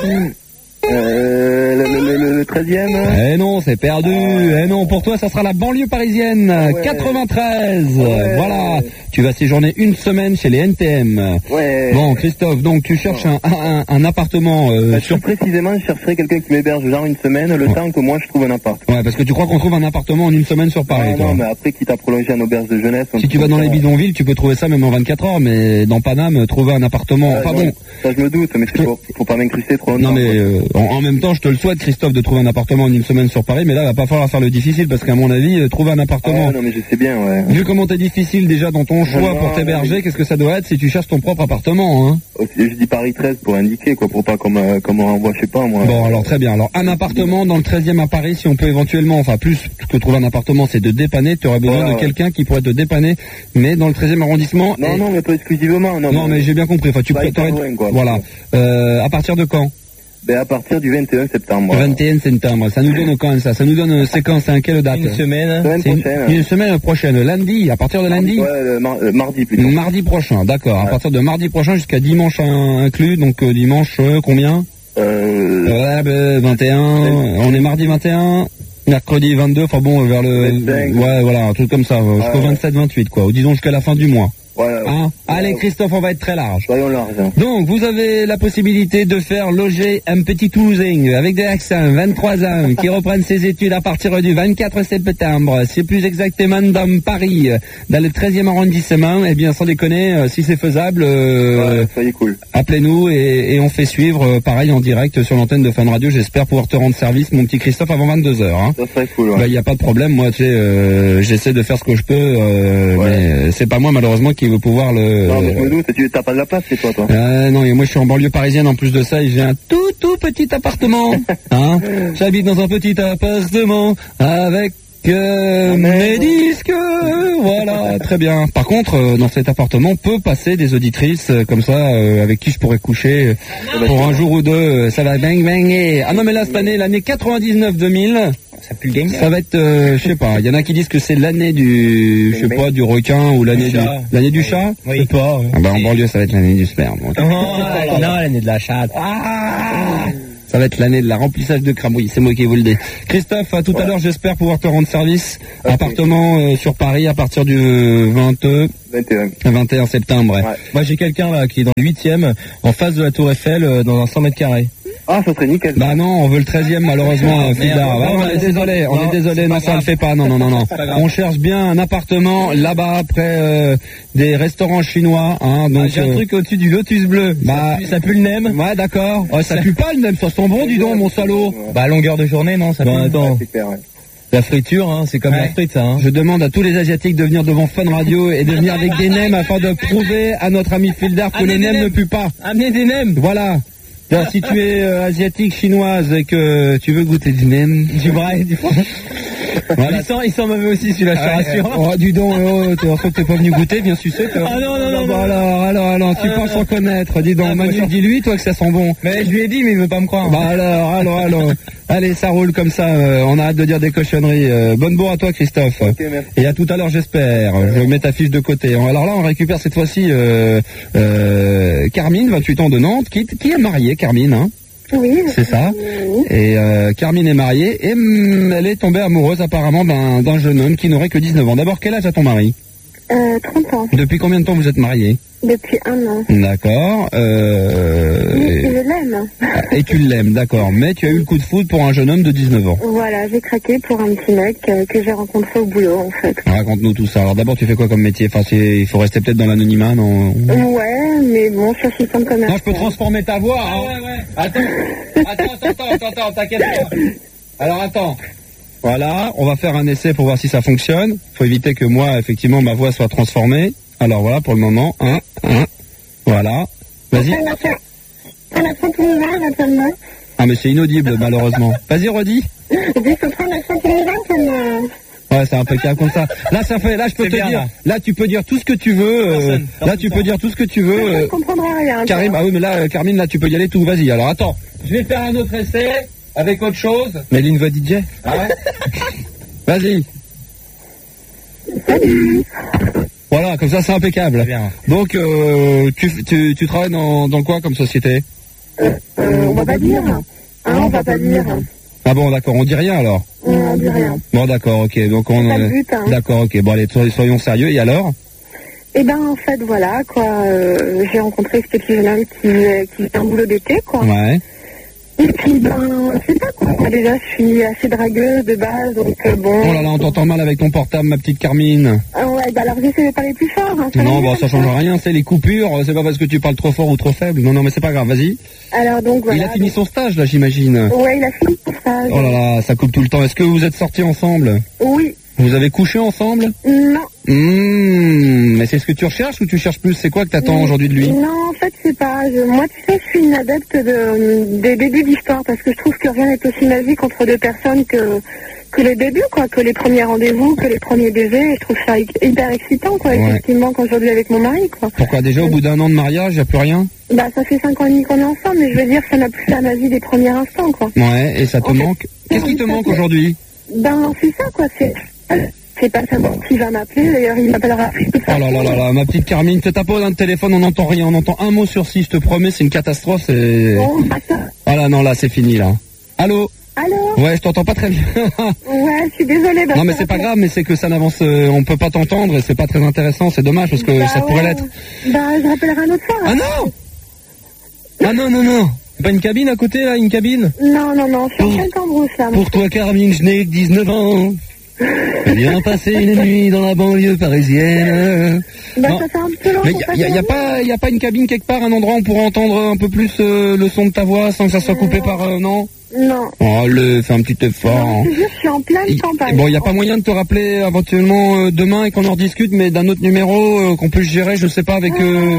Le 13e. Eh non, c'est perdu. Eh non, pour toi, ça sera la banlieue parisienne. 93. Voilà. Tu vas séjourner une semaine chez les NTM. Bon, Christophe, donc tu cherches un appartement précisément, je chercherais quelqu'un qui m'héberge genre une semaine, le temps que moi je trouve un appart. Ouais, parce que tu crois qu'on trouve un appartement en une semaine sur Paris, toi. Non, mais après, quitte à prolonger en auberge de jeunesse... Si tu vas dans les bidonvilles, tu peux trouver ça même en 24 heures, mais dans Paname, trouver un appartement... Enfin bon... Ça, je me doute, mais faut pas m'incruster trop longtemps. Non, mais en même temps, je te le souhaite, Christophe, de trouver un appartement en une semaine sur Paris, mais là, va pas falloir faire le difficile, parce qu'à mon avis, trouver un appartement... non, mais je sais bien, ouais. Vu comment t'es difficile déjà dans ton choix pour t'héberger, qu'est-ce que ça doit être si tu cherches ton propre appartement, hein? Je dis Paris 13 pour indiquer, quoi, pour pas comme on renvoie, je sais pas, moi. Bon, alors très bien. Alors, un appartement dans le 13e à Paris, si on peut éventuellement, enfin, plus que trouver un appartement, c'est de dépanner. Tu aurais besoin de quelqu'un qui pourrait te dépanner, mais dans le 13e arrondissement. Non, mais pas exclusivement, non, mais j'ai bien compris. Enfin, tu pourrais, voilà. À partir de quand? Ben, à partir du 21 septembre. 21 septembre. Ça nous donne quand, ça? Ça nous donne séquence, à quelle date? Une semaine. Une semaine prochaine. Lundi, à partir de lundi? Ouais, mardi plutôt. Mardi prochain, d'accord. À partir de mardi prochain jusqu'à dimanche inclus, donc dimanche, combien? 21, on est mardi 21, mercredi 22, enfin bon, vers le... 25. Ouais, voilà, un truc comme ça, jusqu'au 27-28, quoi. Ou disons jusqu'à la fin du mois. Hein allez Christophe, on va être très large. Soyons larges. Donc vous avez la possibilité de faire loger un petit Toulousain avec des accents, 23 ans, qui reprennent ses études à partir du 24 septembre. C'est plus exactement dans Paris, dans le 13e arrondissement. Eh bien sans déconner, si c'est faisable, soyez cool. Appelez-nous et on fait suivre, pareil en direct sur l'antenne de Fun Radio. J'espère pouvoir te rendre service, mon petit Christophe, avant 22h. Hein. Ça serait cool. Bah, y a pas de problème, moi tu sais, j'essaie de faire ce que je peux, mais c'est pas moi malheureusement qui veut pouvoir le... Non, mais je me doute, tu t'as pas de la place, c'est toi. Non, et moi je suis en banlieue parisienne en plus de ça, et j'ai un tout petit appartement. Hein. J'habite dans un petit appartement avec mes disques, voilà, très bien. Par contre, dans cet appartement peut passer des auditrices comme ça, avec qui je pourrais coucher pour un jour ou deux. Ça va bang bang. Ah non, mais là cette année, l'année 99-2000. Ça va être, je sais pas. Il y en a qui disent que c'est l'année du, je sais pas, du requin ou l'année du chat. Oui. Je sais pas. Ah bah en banlieue, ça va être l'année du sperme. Non, l'année de la chatte. Ça va être l'année de la remplissage de cramouilles, c'est moi qui vous le dis. Christophe, à tout à l'heure, j'espère pouvoir te rendre service. Appartement sur Paris à partir du 21 septembre. Ouais. Moi j'ai quelqu'un là qui est dans le 8e, en face de la Tour Eiffel, dans un 100 mètres carrés. Ah, ça serait nickel. Bah non, on veut le 13e malheureusement, Fildar. On est désolé, non, ça ne le fait pas, non. On cherche bien un appartement là-bas, près des restaurants chinois. Hein, donc, j'ai un truc au-dessus du Lotus Bleu. Bah, ça pue le nem. Ouais, d'accord. Ouais, ça pue pas le nem, ça sent bon, dis donc, mon salaud. Bah, à longueur de journée, non, ça pue. Attends. La friture, hein, c'est comme la frite, ça. Hein. Je demande à tous les Asiatiques de venir devant Fun Radio et de venir avec des nems afin de prouver à notre ami Fildar que les nems ne puent pas. Amenez des nems. Voilà. Alors, si tu es asiatique, chinoise et que tu veux goûter du nem, du vrai, du voilà. Il sent mauvais aussi celui-là, je te rassure. Oh, dis donc, en fait, t'es pas venu goûter, bien sucé. Ah non. Alors, tu penses en connaître. Dis donc, Manu, dis-lui, toi, que ça sent bon. Mais je lui ai dit, mais il veut pas me croire. Bah alors. Allez, ça roule comme ça, on arrête de dire des cochonneries. Bonne bourre à toi, Christophe. Okay, merci. Et à tout à l'heure, j'espère. Je mets ta fiche de côté. Alors là, on récupère cette fois-ci Carmine, 28 ans de Nantes, qui est mariée, Carmine, hein. Oui. C'est ça. Et Carmine est mariée et elle est tombée amoureuse apparemment d'un jeune homme qui n'aurait que 19 ans. D'abord, quel âge a ton mari ? 30 ans. Depuis combien de temps vous êtes mariés ? Depuis 1 an. D'accord. Je l'aime. Et tu l'aimes, d'accord. Mais tu as eu le coup de foudre pour un jeune homme de 19 ans. Voilà, j'ai craqué pour un petit mec que j'ai rencontré au boulot, en fait. Raconte-nous tout ça. Alors d'abord, tu fais quoi comme métier ? Enfin, il faut rester peut-être dans l'anonymat, non ? Ouais, mais bon, je suis assistante commerciale. Non, je peux transformer ta voix, hein. Ouais. Attends, t'inquiète pas. Alors attends. Voilà, on va faire un essai pour voir si ça fonctionne. Faut éviter que moi, effectivement, ma voix soit transformée. Alors voilà, pour le moment, voilà. Vas-y. Ah mais c'est inaudible, malheureusement. Vas-y, redis. Ouais, c'est impeccable comme ça. Là, je peux te dire. Là, tu peux dire tout ce que tu veux. Tu peux dire tout ce que tu veux. Je comprendrai rien. Karim, ah oui, mais là, Carmine, là, tu peux y aller tout. Vas-y. Alors, attends. Je vais faire un autre essai avec autre chose. Mais une voix DJ. Ah ouais. Vas-y. Voilà, comme ça, c'est impeccable. Donc, tu travailles dans quoi comme société ? On va pas dire. On va pas dire. Ah bon, d'accord, on dit rien alors ? On dit rien. Bon, d'accord, ok, donc on... Pas le but, hein. D'accord, ok, bon allez, soyons sérieux, et alors ? Eh ben, en fait, voilà, quoi, j'ai rencontré ce petit jeune homme qui fait un boulot d'été, quoi. Ouais. Et puis, c'est ça, quoi. Déjà, je suis assez dragueuse de base, donc bon... Oh là là, on t'entend mal avec ton portable, ma petite Carmine. Ouais, alors j'essaie de parler plus fort. Hein, non, bon, ça change rien, c'est les coupures, c'est pas parce que tu parles trop fort ou trop faible. Non, mais c'est pas grave, vas-y. Alors donc, voilà. Il a fini son stage, là, j'imagine. Ouais, il a fini son stage. Oh là là, ça coupe tout le temps. Est-ce que vous êtes sortis ensemble ? Oui. Vous avez couché ensemble ? Non. Mais c'est ce que tu recherches ou tu cherches plus ? C'est quoi que t'attends aujourd'hui de lui ? Non, en fait, c'est pas... Moi, tu sais, je suis une adepte des débuts d'histoire parce que je trouve que rien n'est aussi magique entre deux personnes que les débuts, quoi, que les premiers rendez-vous, que les premiers baisers. Je trouve ça hyper excitant, quoi, effectivement, quand je vis avec mon mari, quoi. Pourquoi ? Déjà, au bout d'un an de mariage, il n'y a plus rien ? Bah, ça fait 5 ans et demi qu'on est ensemble, mais je veux dire, ça n'a plus la magie des premiers instants, quoi. Ouais, et ça te manque ? Qu'est-ce qui te manque aujourd'hui ? Ben, c'est ça, quoi, c'est pas savoir qui va m'appeler, d'ailleurs il m'appellera. Oh là là là là, ma petite Carmine, te tape un téléphone, on n'entend rien, on entend un mot sur 6, je te promets, c'est une catastrophe, c'est... Oh, ah là non, là c'est fini là. Allô ? Allô? Ouais, je t'entends pas très bien. Ouais, je suis désolée. Non, mais c'est pas grave, mais c'est que ça n'avance, on peut pas t'entendre et c'est pas très intéressant, c'est dommage parce que ça pourrait l'être. Bah, je rappellerai un autre fois. Ah non! Ah non. Pas une cabine à côté, là, une cabine? Non, je suis en pleine cambrousse, là. Pour toi, Carmine, je n'ai que 19 ans. Viens passer une nuit dans la banlieue parisienne. Bah, ça fait un peu long. Mais y a pas une cabine quelque part, un endroit où on pourra entendre un peu plus le son de ta voix sans que ça soit coupé par, non? Non. Oh, fais un petit effort. Non, je suis en pleine campagne. Bon, il n'y a pas moyen de te rappeler éventuellement demain et qu'on en rediscute, mais d'un autre numéro qu'on peut gérer, je sais pas, avec...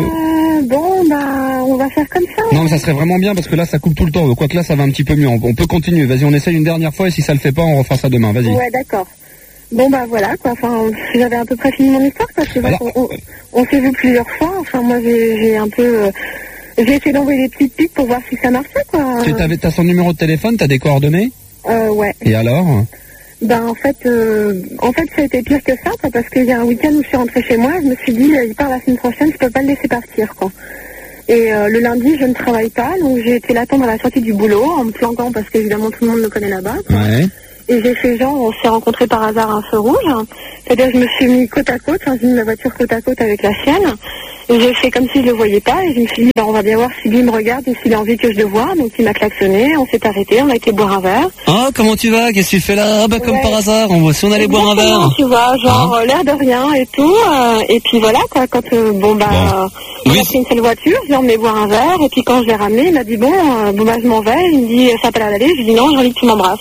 Bon, bah, on va faire comme ça. Non, mais ça serait vraiment bien, parce que là, ça coupe tout le temps. Quoique là, ça va un petit peu mieux. On peut continuer. Vas-y, on essaye une dernière fois, et si ça le fait pas, on refera ça demain. Vas-y. Ouais, d'accord. Bon, bah, voilà, quoi. Enfin, j'avais à peu près fini mon histoire, parce que on s'est vu plusieurs fois. Enfin, moi, j'ai un peu... j'ai essayé d'envoyer des petites piques pour voir si ça marchait, quoi. T'as son numéro de téléphone, t'as des coordonnées? Ouais. Et alors? Ben, en fait, ça a été pire que ça, quoi, parce qu'il y a un week-end où je suis rentrée chez moi, je me suis dit, il part la semaine prochaine, je peux pas le laisser partir, quoi. Et le lundi, je ne travaille pas, donc j'ai été l'attendre à la sortie du boulot, en me planquant, parce qu'évidemment, tout le monde me connaît là-bas. Ouais. Et j'ai fait genre, on s'est rencontrés par hasard à un feu rouge. C'est-à-dire, je me suis mis côte à côte, j'ai mis ma voiture côte à côte avec la sienne. Et j'ai fait comme si je le voyais pas, et je me suis dit, on va bien voir si lui me regarde ou s'il a envie que je le voie. Donc il m'a klaxonné, on s'est arrêté, on a été boire un verre. Ah, comment tu vas? Qu'est-ce que tu fais là? Ah bah comme par hasard, si on allait boire un verre. Tu vois, genre l'air de rien et tout. Et puis voilà, quoi, quand on a pris une seule voiture, j'ai emmené boire un verre, et puis quand je l'ai ramené, il m'a dit, je m'en vais. Il me dit, ça peut aller? Je lui dis non, j'ai envie que tu m'embrasses.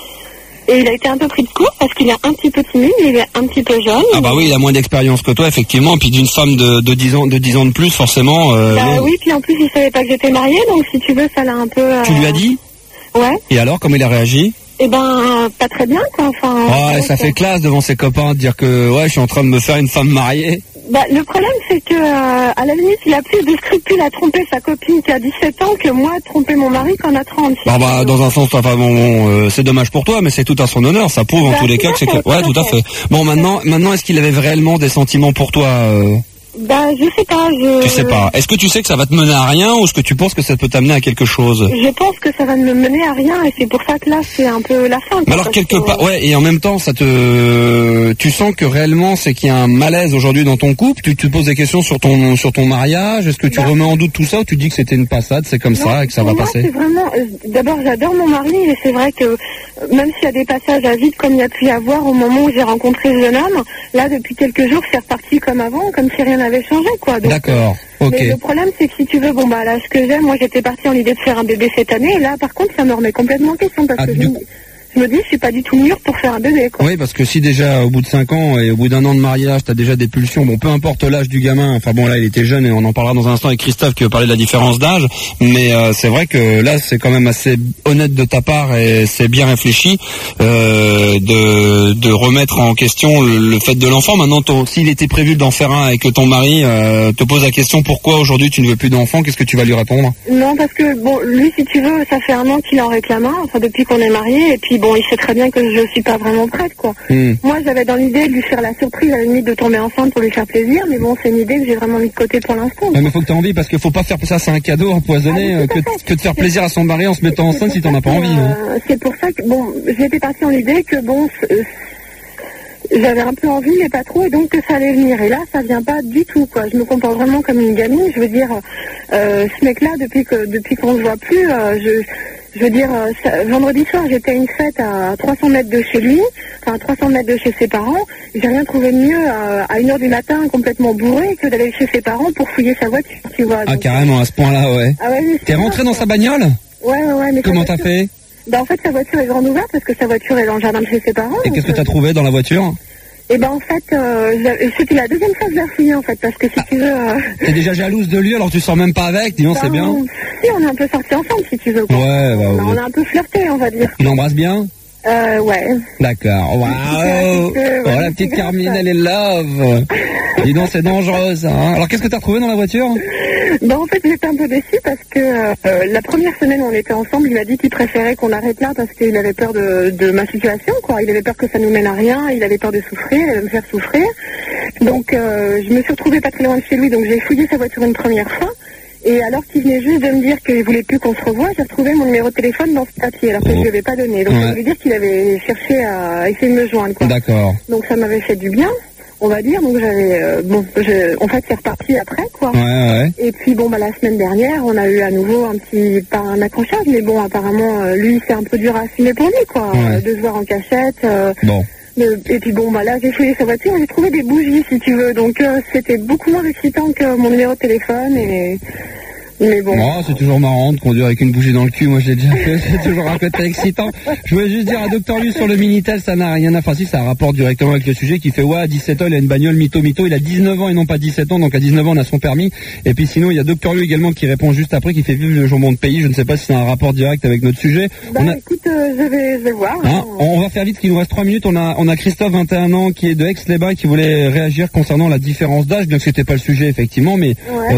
Et il a été un peu pris de court parce qu'il est un petit peu timide, il est un petit peu jeune. Ah bah oui, il a moins d'expérience que toi, effectivement. Puis d'une femme de 10 ans de plus, forcément. Oui, puis en plus il savait pas que j'étais mariée, donc si tu veux, ça l'a un peu... Tu lui as dit? Ouais. Et alors, comment il a réagi? Eh ben, pas très bien, quoi. Enfin. Ouais, ça fait classe devant ses copains de dire que je suis en train de me faire une femme mariée. Bah, le problème, c'est que, à la limite, il a plus de scrupules à tromper sa copine qui a 17 ans que moi de tromper mon mari qui en a 30. Bah, dans un sens, c'est dommage pour toi, mais c'est tout à son honneur. Ça prouve en tous les cas que c'est que... Ouais, tout à fait. Bon, maintenant, est-ce qu'il avait réellement des sentiments pour toi Bah, je sais pas, Tu sais pas. Est-ce que tu sais que ça va te mener à rien ou est-ce que tu penses que ça peut t'amener à quelque chose? Je pense que ça va me mener à rien et c'est pour ça que là, c'est un peu la fin. Mais alors, quelque part, ouais, et en même temps, tu sens que réellement, c'est qu'il y a un malaise aujourd'hui dans ton couple. Tu te poses des questions sur ton mariage. Est-ce que tu remets en doute tout ça ou tu dis que c'était une passade, c'est comme ça et que ça va passer? C'est vraiment, d'abord, j'adore mon mari et c'est vrai que même s'il y a des passages à vide comme il y a pu y avoir au moment où j'ai rencontré ce jeune homme, là, depuis quelques jours, c'est reparti comme avant, comme si rien n'avait changé, quoi. D'accord, ok. Mais le problème, c'est que si tu veux, à l'âge que j'ai, moi, j'étais partie en l'idée de faire un bébé cette année, et là, par contre, ça me remet complètement en question, parce que je me dis, je suis pas du tout mûre pour faire un bébé, quoi. Oui, parce que si déjà, au bout de 5 ans et au bout d'un an de mariage, t'as déjà des pulsions, peu importe l'âge du gamin, enfin bon, là, il était jeune et on en parlera dans un instant avec Christophe qui veut parler de la différence d'âge, mais c'est vrai que là, c'est quand même assez honnête de ta part et c'est bien réfléchi de remettre en question le fait de l'enfant. Maintenant, s'il était prévu d'en faire un et que ton mari te pose la question pourquoi aujourd'hui tu ne veux plus d'enfant, qu'est-ce que tu vas lui répondre? Non, parce que, lui, si tu veux, ça fait 1 an qu'il en réclame un, enfin, depuis qu'on est mariés, et puis il sait très bien que je suis pas vraiment prête, quoi. Moi, j'avais dans l'idée de lui faire la surprise, à la limite, de tomber enceinte pour lui faire plaisir, mais c'est une idée que j'ai vraiment mis de côté pour l'instant. Ouais, mais faut que t'aies envie, parce qu'il faut pas faire ça, c'est un cadeau empoisonné, que de faire plaisir à son mari en se mettant enceinte si t'en as pas envie. C'est pour ça que, j'étais partie en l'idée que, j'avais un peu envie, mais pas trop, et donc que ça allait venir. Et là, ça vient pas du tout, quoi. Je me comporte vraiment comme une gamine. Je veux dire, ce mec-là, depuis qu'on se voit plus, je veux dire, vendredi soir, j'étais à une fête à 300 mètres de chez lui, enfin 300 mètres de chez ses parents. J'ai rien trouvé de mieux à 1h du matin, complètement bourré, que d'aller chez ses parents pour fouiller sa voiture, tu vois. Ah, carrément, à ce point-là, ouais. Ah ouais. T'es rentré dans sa bagnole? Ouais, mais comment t'as fait? En fait, sa voiture est grande ouverte parce que sa voiture est dans le jardin de chez ses parents. Et qu'est-ce que t'as trouvé dans la voiture? En fait, c'était la deuxième fois que je l'ai fouillé, en fait, parce que si tu veux... T'es déjà jalouse de lui, alors tu sors même pas avec, dis donc, c'est bien. Si, on est un peu sortis ensemble, si tu veux, quoi. Ouais, on a un peu flirté, on va dire. Il embrasse bien? Ouais. D'accord. Waouh. La petite Carmine, elle est love. Dis donc, c'est dangereux, ça. Alors, qu'est-ce que t'as retrouvé dans la voiture? En fait, j'étais un peu déçue parce que la première semaine où on était ensemble, il m'a dit qu'il préférait qu'on arrête là parce qu'il avait peur de ma situation, quoi. Il avait peur que ça nous mène à rien, il avait peur de souffrir, il allait me faire souffrir. Donc, je me suis retrouvée pas très loin de chez lui, donc j'ai fouillé sa voiture une première fois. Et alors qu'il venait juste de me dire qu'il voulait plus qu'on se revoie, j'ai retrouvé mon numéro de téléphone dans ce papier, alors que je ne lui avais pas donné. Donc ça voulait dire qu'il avait cherché à essayer de me joindre, quoi. D'accord. Donc ça m'avait fait du bien, on va dire. Donc j'avais, en fait, c'est reparti après, quoi. Ouais. Et puis bon, la semaine dernière, on a eu à nouveau pas un accrochage, mais bon, apparemment, lui, c'est un peu dur à assumer pour lui, quoi, de se voir en cachette. Bon. Et puis bon, là, j'ai fouillé sa voiture, j'ai trouvé des bougies, si tu veux. Donc c'était beaucoup moins excitant que mon numéro de téléphone. Mais bon. Oh, c'est toujours marrant de conduire avec une bougie dans le cul, moi je l'ai déjà fait, c'est toujours un côté excitant. Je voulais juste dire à Dr Lu sur le Minitel, ça n'a rien à faire, si ça rapporte directement avec le sujet qui fait à 17 ans, il a une bagnole mytho, il a 19 ans et non pas 17 ans, donc à 19 ans on a son permis. Et puis sinon il y a Dr Lu également qui répond juste après, qui fait vivre le jambon de pays, je ne sais pas si c'est un rapport direct avec notre sujet. Écoute, je vais voir. On va faire vite, qu'il nous reste 3 minutes, on a Christophe, 21 ans, qui est de Aix-les-Bains, qui voulait réagir concernant la différence d'âge, bien que c'était pas le sujet effectivement, mais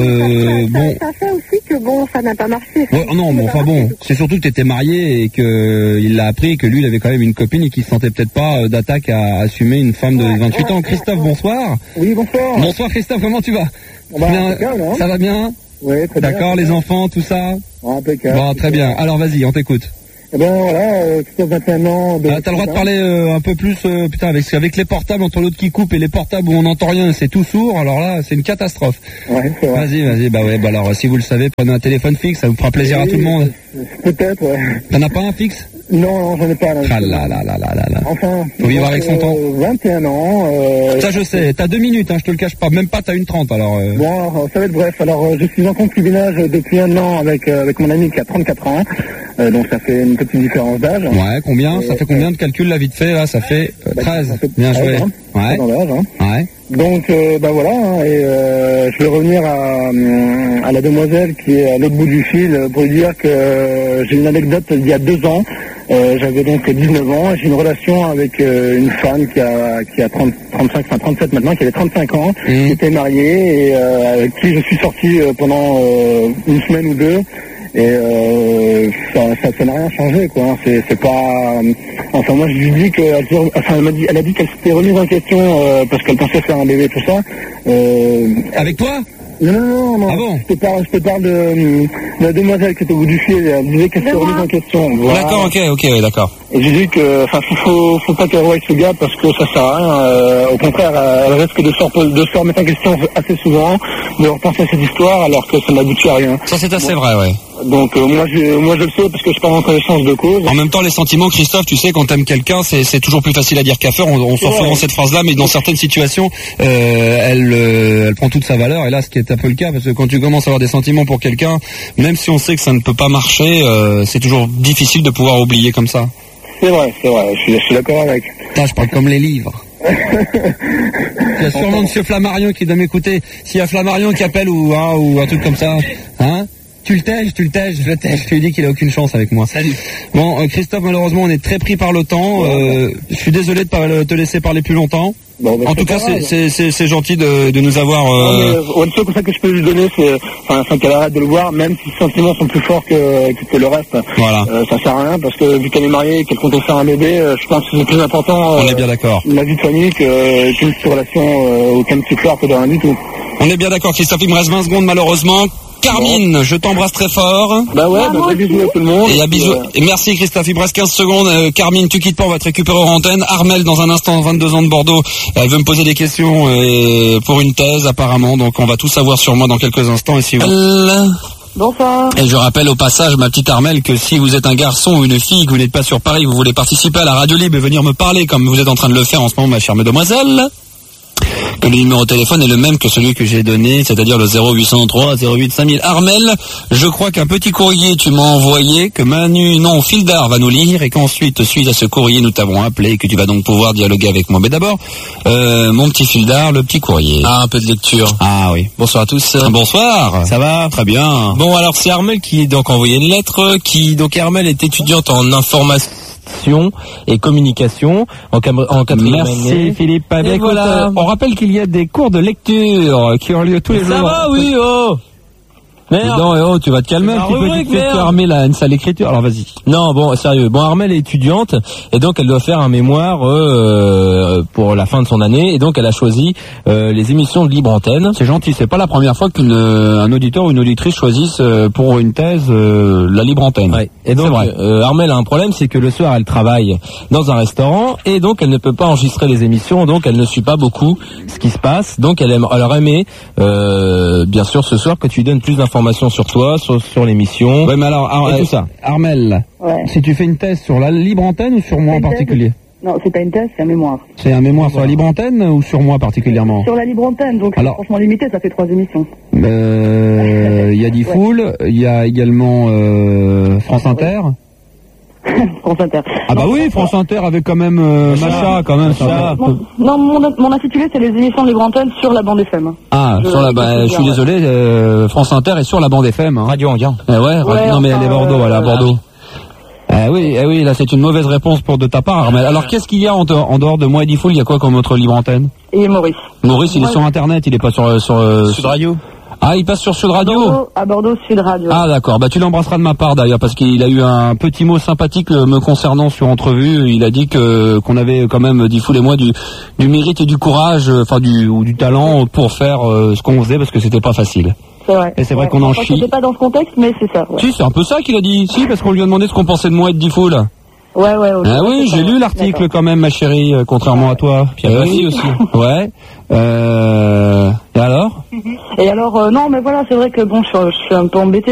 ça fait aussi que bon, ça n'a pas marché. Non, mais enfin bon, c'est surtout que tu étais marié et qu'il l'a appris, que lui il avait quand même une copine et qu'il se sentait peut-être pas d'attaque à assumer une femme de 28 ans. Christophe, bonsoir. Oui, bonsoir. Bonsoir Christophe, comment tu vas? Ça va bien? Oui, très bien. D'accord, les enfants, tout ça? Impeccable. Bon, très bien. Alors vas-y, on t'écoute. Eh ben voilà, Christophe, 21 ans. T'as le droit de parler un peu plus, avec les portables, entre l'autre qui coupe et les portables où on n'entend rien, c'est tout sourd, alors là, c'est une catastrophe. Ouais, c'est vrai. Vas-y, alors si vous le savez, prenez un téléphone fixe, ça vous fera plaisir à tout le monde. Peut-être, ouais. T'en as pas un fixe? Non, j'en ai pas. Ah là. Enfin, faut vivre avec son temps. 21 ans. Ça je sais, t'as 2 minutes, je te le cache pas, même pas, t'as 1:30 alors. Bon, ça va être bref. Alors, je suis en concubinage depuis 1 an avec mon ami qui a 34 ans. Donc ça fait une petite différence d'âge. Ouais, combien? Ça fait combien de calculs là vite fait là? Ça fait 13. Ça fait bien joué. Ouais. Ouais. Donc voilà, et je vais revenir à la demoiselle qui est à l'autre bout du fil pour lui dire que j'ai une anecdote d'il y a 2 ans. J'avais donc 19 ans et j'ai une relation avec une femme qui a 37 maintenant, qui avait 35 ans, qui était mariée et avec qui je suis sorti pendant une semaine ou 2. Et ça n'a rien changé, quoi. C'est pas. Enfin, moi, je lui dis que. Elle a dit qu'elle s'était remise en question parce qu'elle pensait faire un bébé, tout ça. Avec toi? Non. Ah bon? Je te parle de la demoiselle qui était au bout du fil. Elle disait qu'elle s'était remise en question. Voilà. D'accord, ok, d'accord. Et j'ai dit que, faut pas qu'elle revoie ce gars parce que ça sert à rien. Au contraire, elle risque de se remettre en question assez souvent, de repenser à cette histoire alors que ça n'aboutit à rien. Ça c'est assez vrai, ouais. Donc moi je le sais parce que je parle en connaissance de cause. En même temps, les sentiments, Christophe, tu sais, quand t'aimes quelqu'un, c'est toujours plus facile à dire qu'à faire. On sort souvent cette phrase-là, mais dans certaines situations, elle prend toute sa valeur. Et là, ce qui est un peu le cas, parce que quand tu commences à avoir des sentiments pour quelqu'un, même si on sait que ça ne peut pas marcher, c'est toujours difficile de pouvoir oublier comme ça. C'est vrai, je suis d'accord avec. Putain, je parle comme les livres. Il y a sûrement monsieur Flammarion qui doit m'écouter. S'il y a Flammarion qui appelle ou un truc comme ça, hein? Tu le tèges, je lui dis qu'il a aucune chance avec moi. Salut. Bon, Christophe, malheureusement, on est très pris par le temps. Je suis désolé de pas te laisser parler plus longtemps. Bon, en tout cas, c'est gentil de nous avoir... Une chose comme ça que je peux lui donner, c'est qu'elle arrête de le voir, même si ses sentiments sont plus forts que le reste. Voilà. Ça sert à rien, parce que vu qu'elle est mariée et qu'elle compte faire un bébé, je pense que c'est plus important... on est bien d'accord. La vie de famille qu'une relation aucun petit fleur que de rien du tout. On est bien d'accord, Christophe, il me reste 20 secondes malheureusement. Carmine, je t'embrasse très fort. Bah ouais, bisous à tout le monde. Et à bisous. Et merci Christophe, il me reste 15 secondes. Carmine, tu quittes pas, on va te récupérer en antenne. Armel, dans un instant, 22 ans de Bordeaux, elle veut me poser des questions pour une thèse apparemment. Donc on va tout savoir sur moi dans quelques instants. Et si vous... Bonsoir. Et je rappelle au passage, ma petite Armel, que si vous êtes un garçon ou une fille, que vous n'êtes pas sur Paris, vous voulez participer à la radio libre et venir me parler comme vous êtes en train de le faire en ce moment, ma chère mademoiselle, que le numéro de téléphone est le même que celui que j'ai donné, c'est-à-dire le 0803 08 5000. Armel, je crois qu'un petit courrier tu m'as envoyé, que Fildar va nous lire, et qu'ensuite, suite à ce courrier, nous t'avons appelé, et que tu vas donc pouvoir dialoguer avec moi. Mais d'abord, mon petit Fildar, le petit courrier. Ah, un peu de lecture. Ah oui. Bonsoir à tous. Bonsoir. Ça va? Très bien. Bon, alors c'est Armel qui donc envoyé une lettre, Armel est étudiante en information et communication en quatrième année. Merci Philippe. Et voilà. On rappelle qu'il y a des cours de lecture qui ont lieu tous les jours. Ça va, oui, oh. Non, tu vas te calmer un petit peu, tu fais Armel a une sale écriture, alors vas-y. Non, bon, sérieux. Bon, Armel est étudiante et donc elle doit faire un mémoire pour la fin de son année et donc elle a choisi les émissions de Libre Antenne. C'est gentil, c'est pas la première fois qu'un auditeur ou une auditrice choisisse pour une thèse la Libre Antenne. Ouais. Et donc Armel a un problème, c'est que le soir elle travaille dans un restaurant et donc elle ne peut pas enregistrer les émissions, donc elle ne suit pas beaucoup ce qui se passe. Donc elle aurait aimé bien sûr ce soir que tu donnes plus d'informations sur toi, sur l'émission. Ouais, mais alors tout ça. Armel, si tu fais une thèse sur la Libre Antenne ou sur moi en particulier? Non, c'est pas une thèse, c'est un mémoire. C'est un mémoire sur la Libre Antenne ou sur moi particulièrement? Sur la Libre Antenne, donc alors, franchement limité, ça fait 3 émissions. Il y a Diffoul, il y a également France Inter. France Inter. Ah bah oui, France Inter avec quand même Macha, quand même. Non, mon intitulé c'est les émissions de Libre Antenne sur la bande FM. Ah, je suis désolé, France Inter est sur la bande FM. Hein. Radio Anguin. Non mais elle est Bordeaux, elle est à Bordeaux. Oui, là c'est une mauvaise réponse pour de ta part, Armel. Alors qu'est-ce qu'il y a en dehors de moi et Diffoul? Il y a quoi comme autre Libre Antenne? Et Maurice. Maurice, il est sur Internet, il est pas sur Sud Radio. Ah, il passe sur Sud Radio? À Bordeaux, Sud Radio. Ah d'accord, bah tu l'embrasseras de ma part d'ailleurs, parce qu'il a eu un petit mot sympathique me concernant sur Entrevue. Il a dit qu'on avait quand même, Diffoul et moi, du mérite et du courage, du talent pour faire ce qu'on faisait, parce que c'était pas facile. C'est vrai. Et c'est vrai qu'on en chie. C'était pas dans ce contexte, mais c'est ça. Ouais. Si, c'est un peu ça qu'il a dit. Si, parce qu'on lui a demandé ce qu'on pensait de moi et de Diffoul. Ouais. Ah oui, j'ai lu l'article quand même, ma chérie, contrairement à toi. Puis à Passy aussi. Ouais. Et alors? Non, mais voilà, c'est vrai que bon, je suis un peu embêté.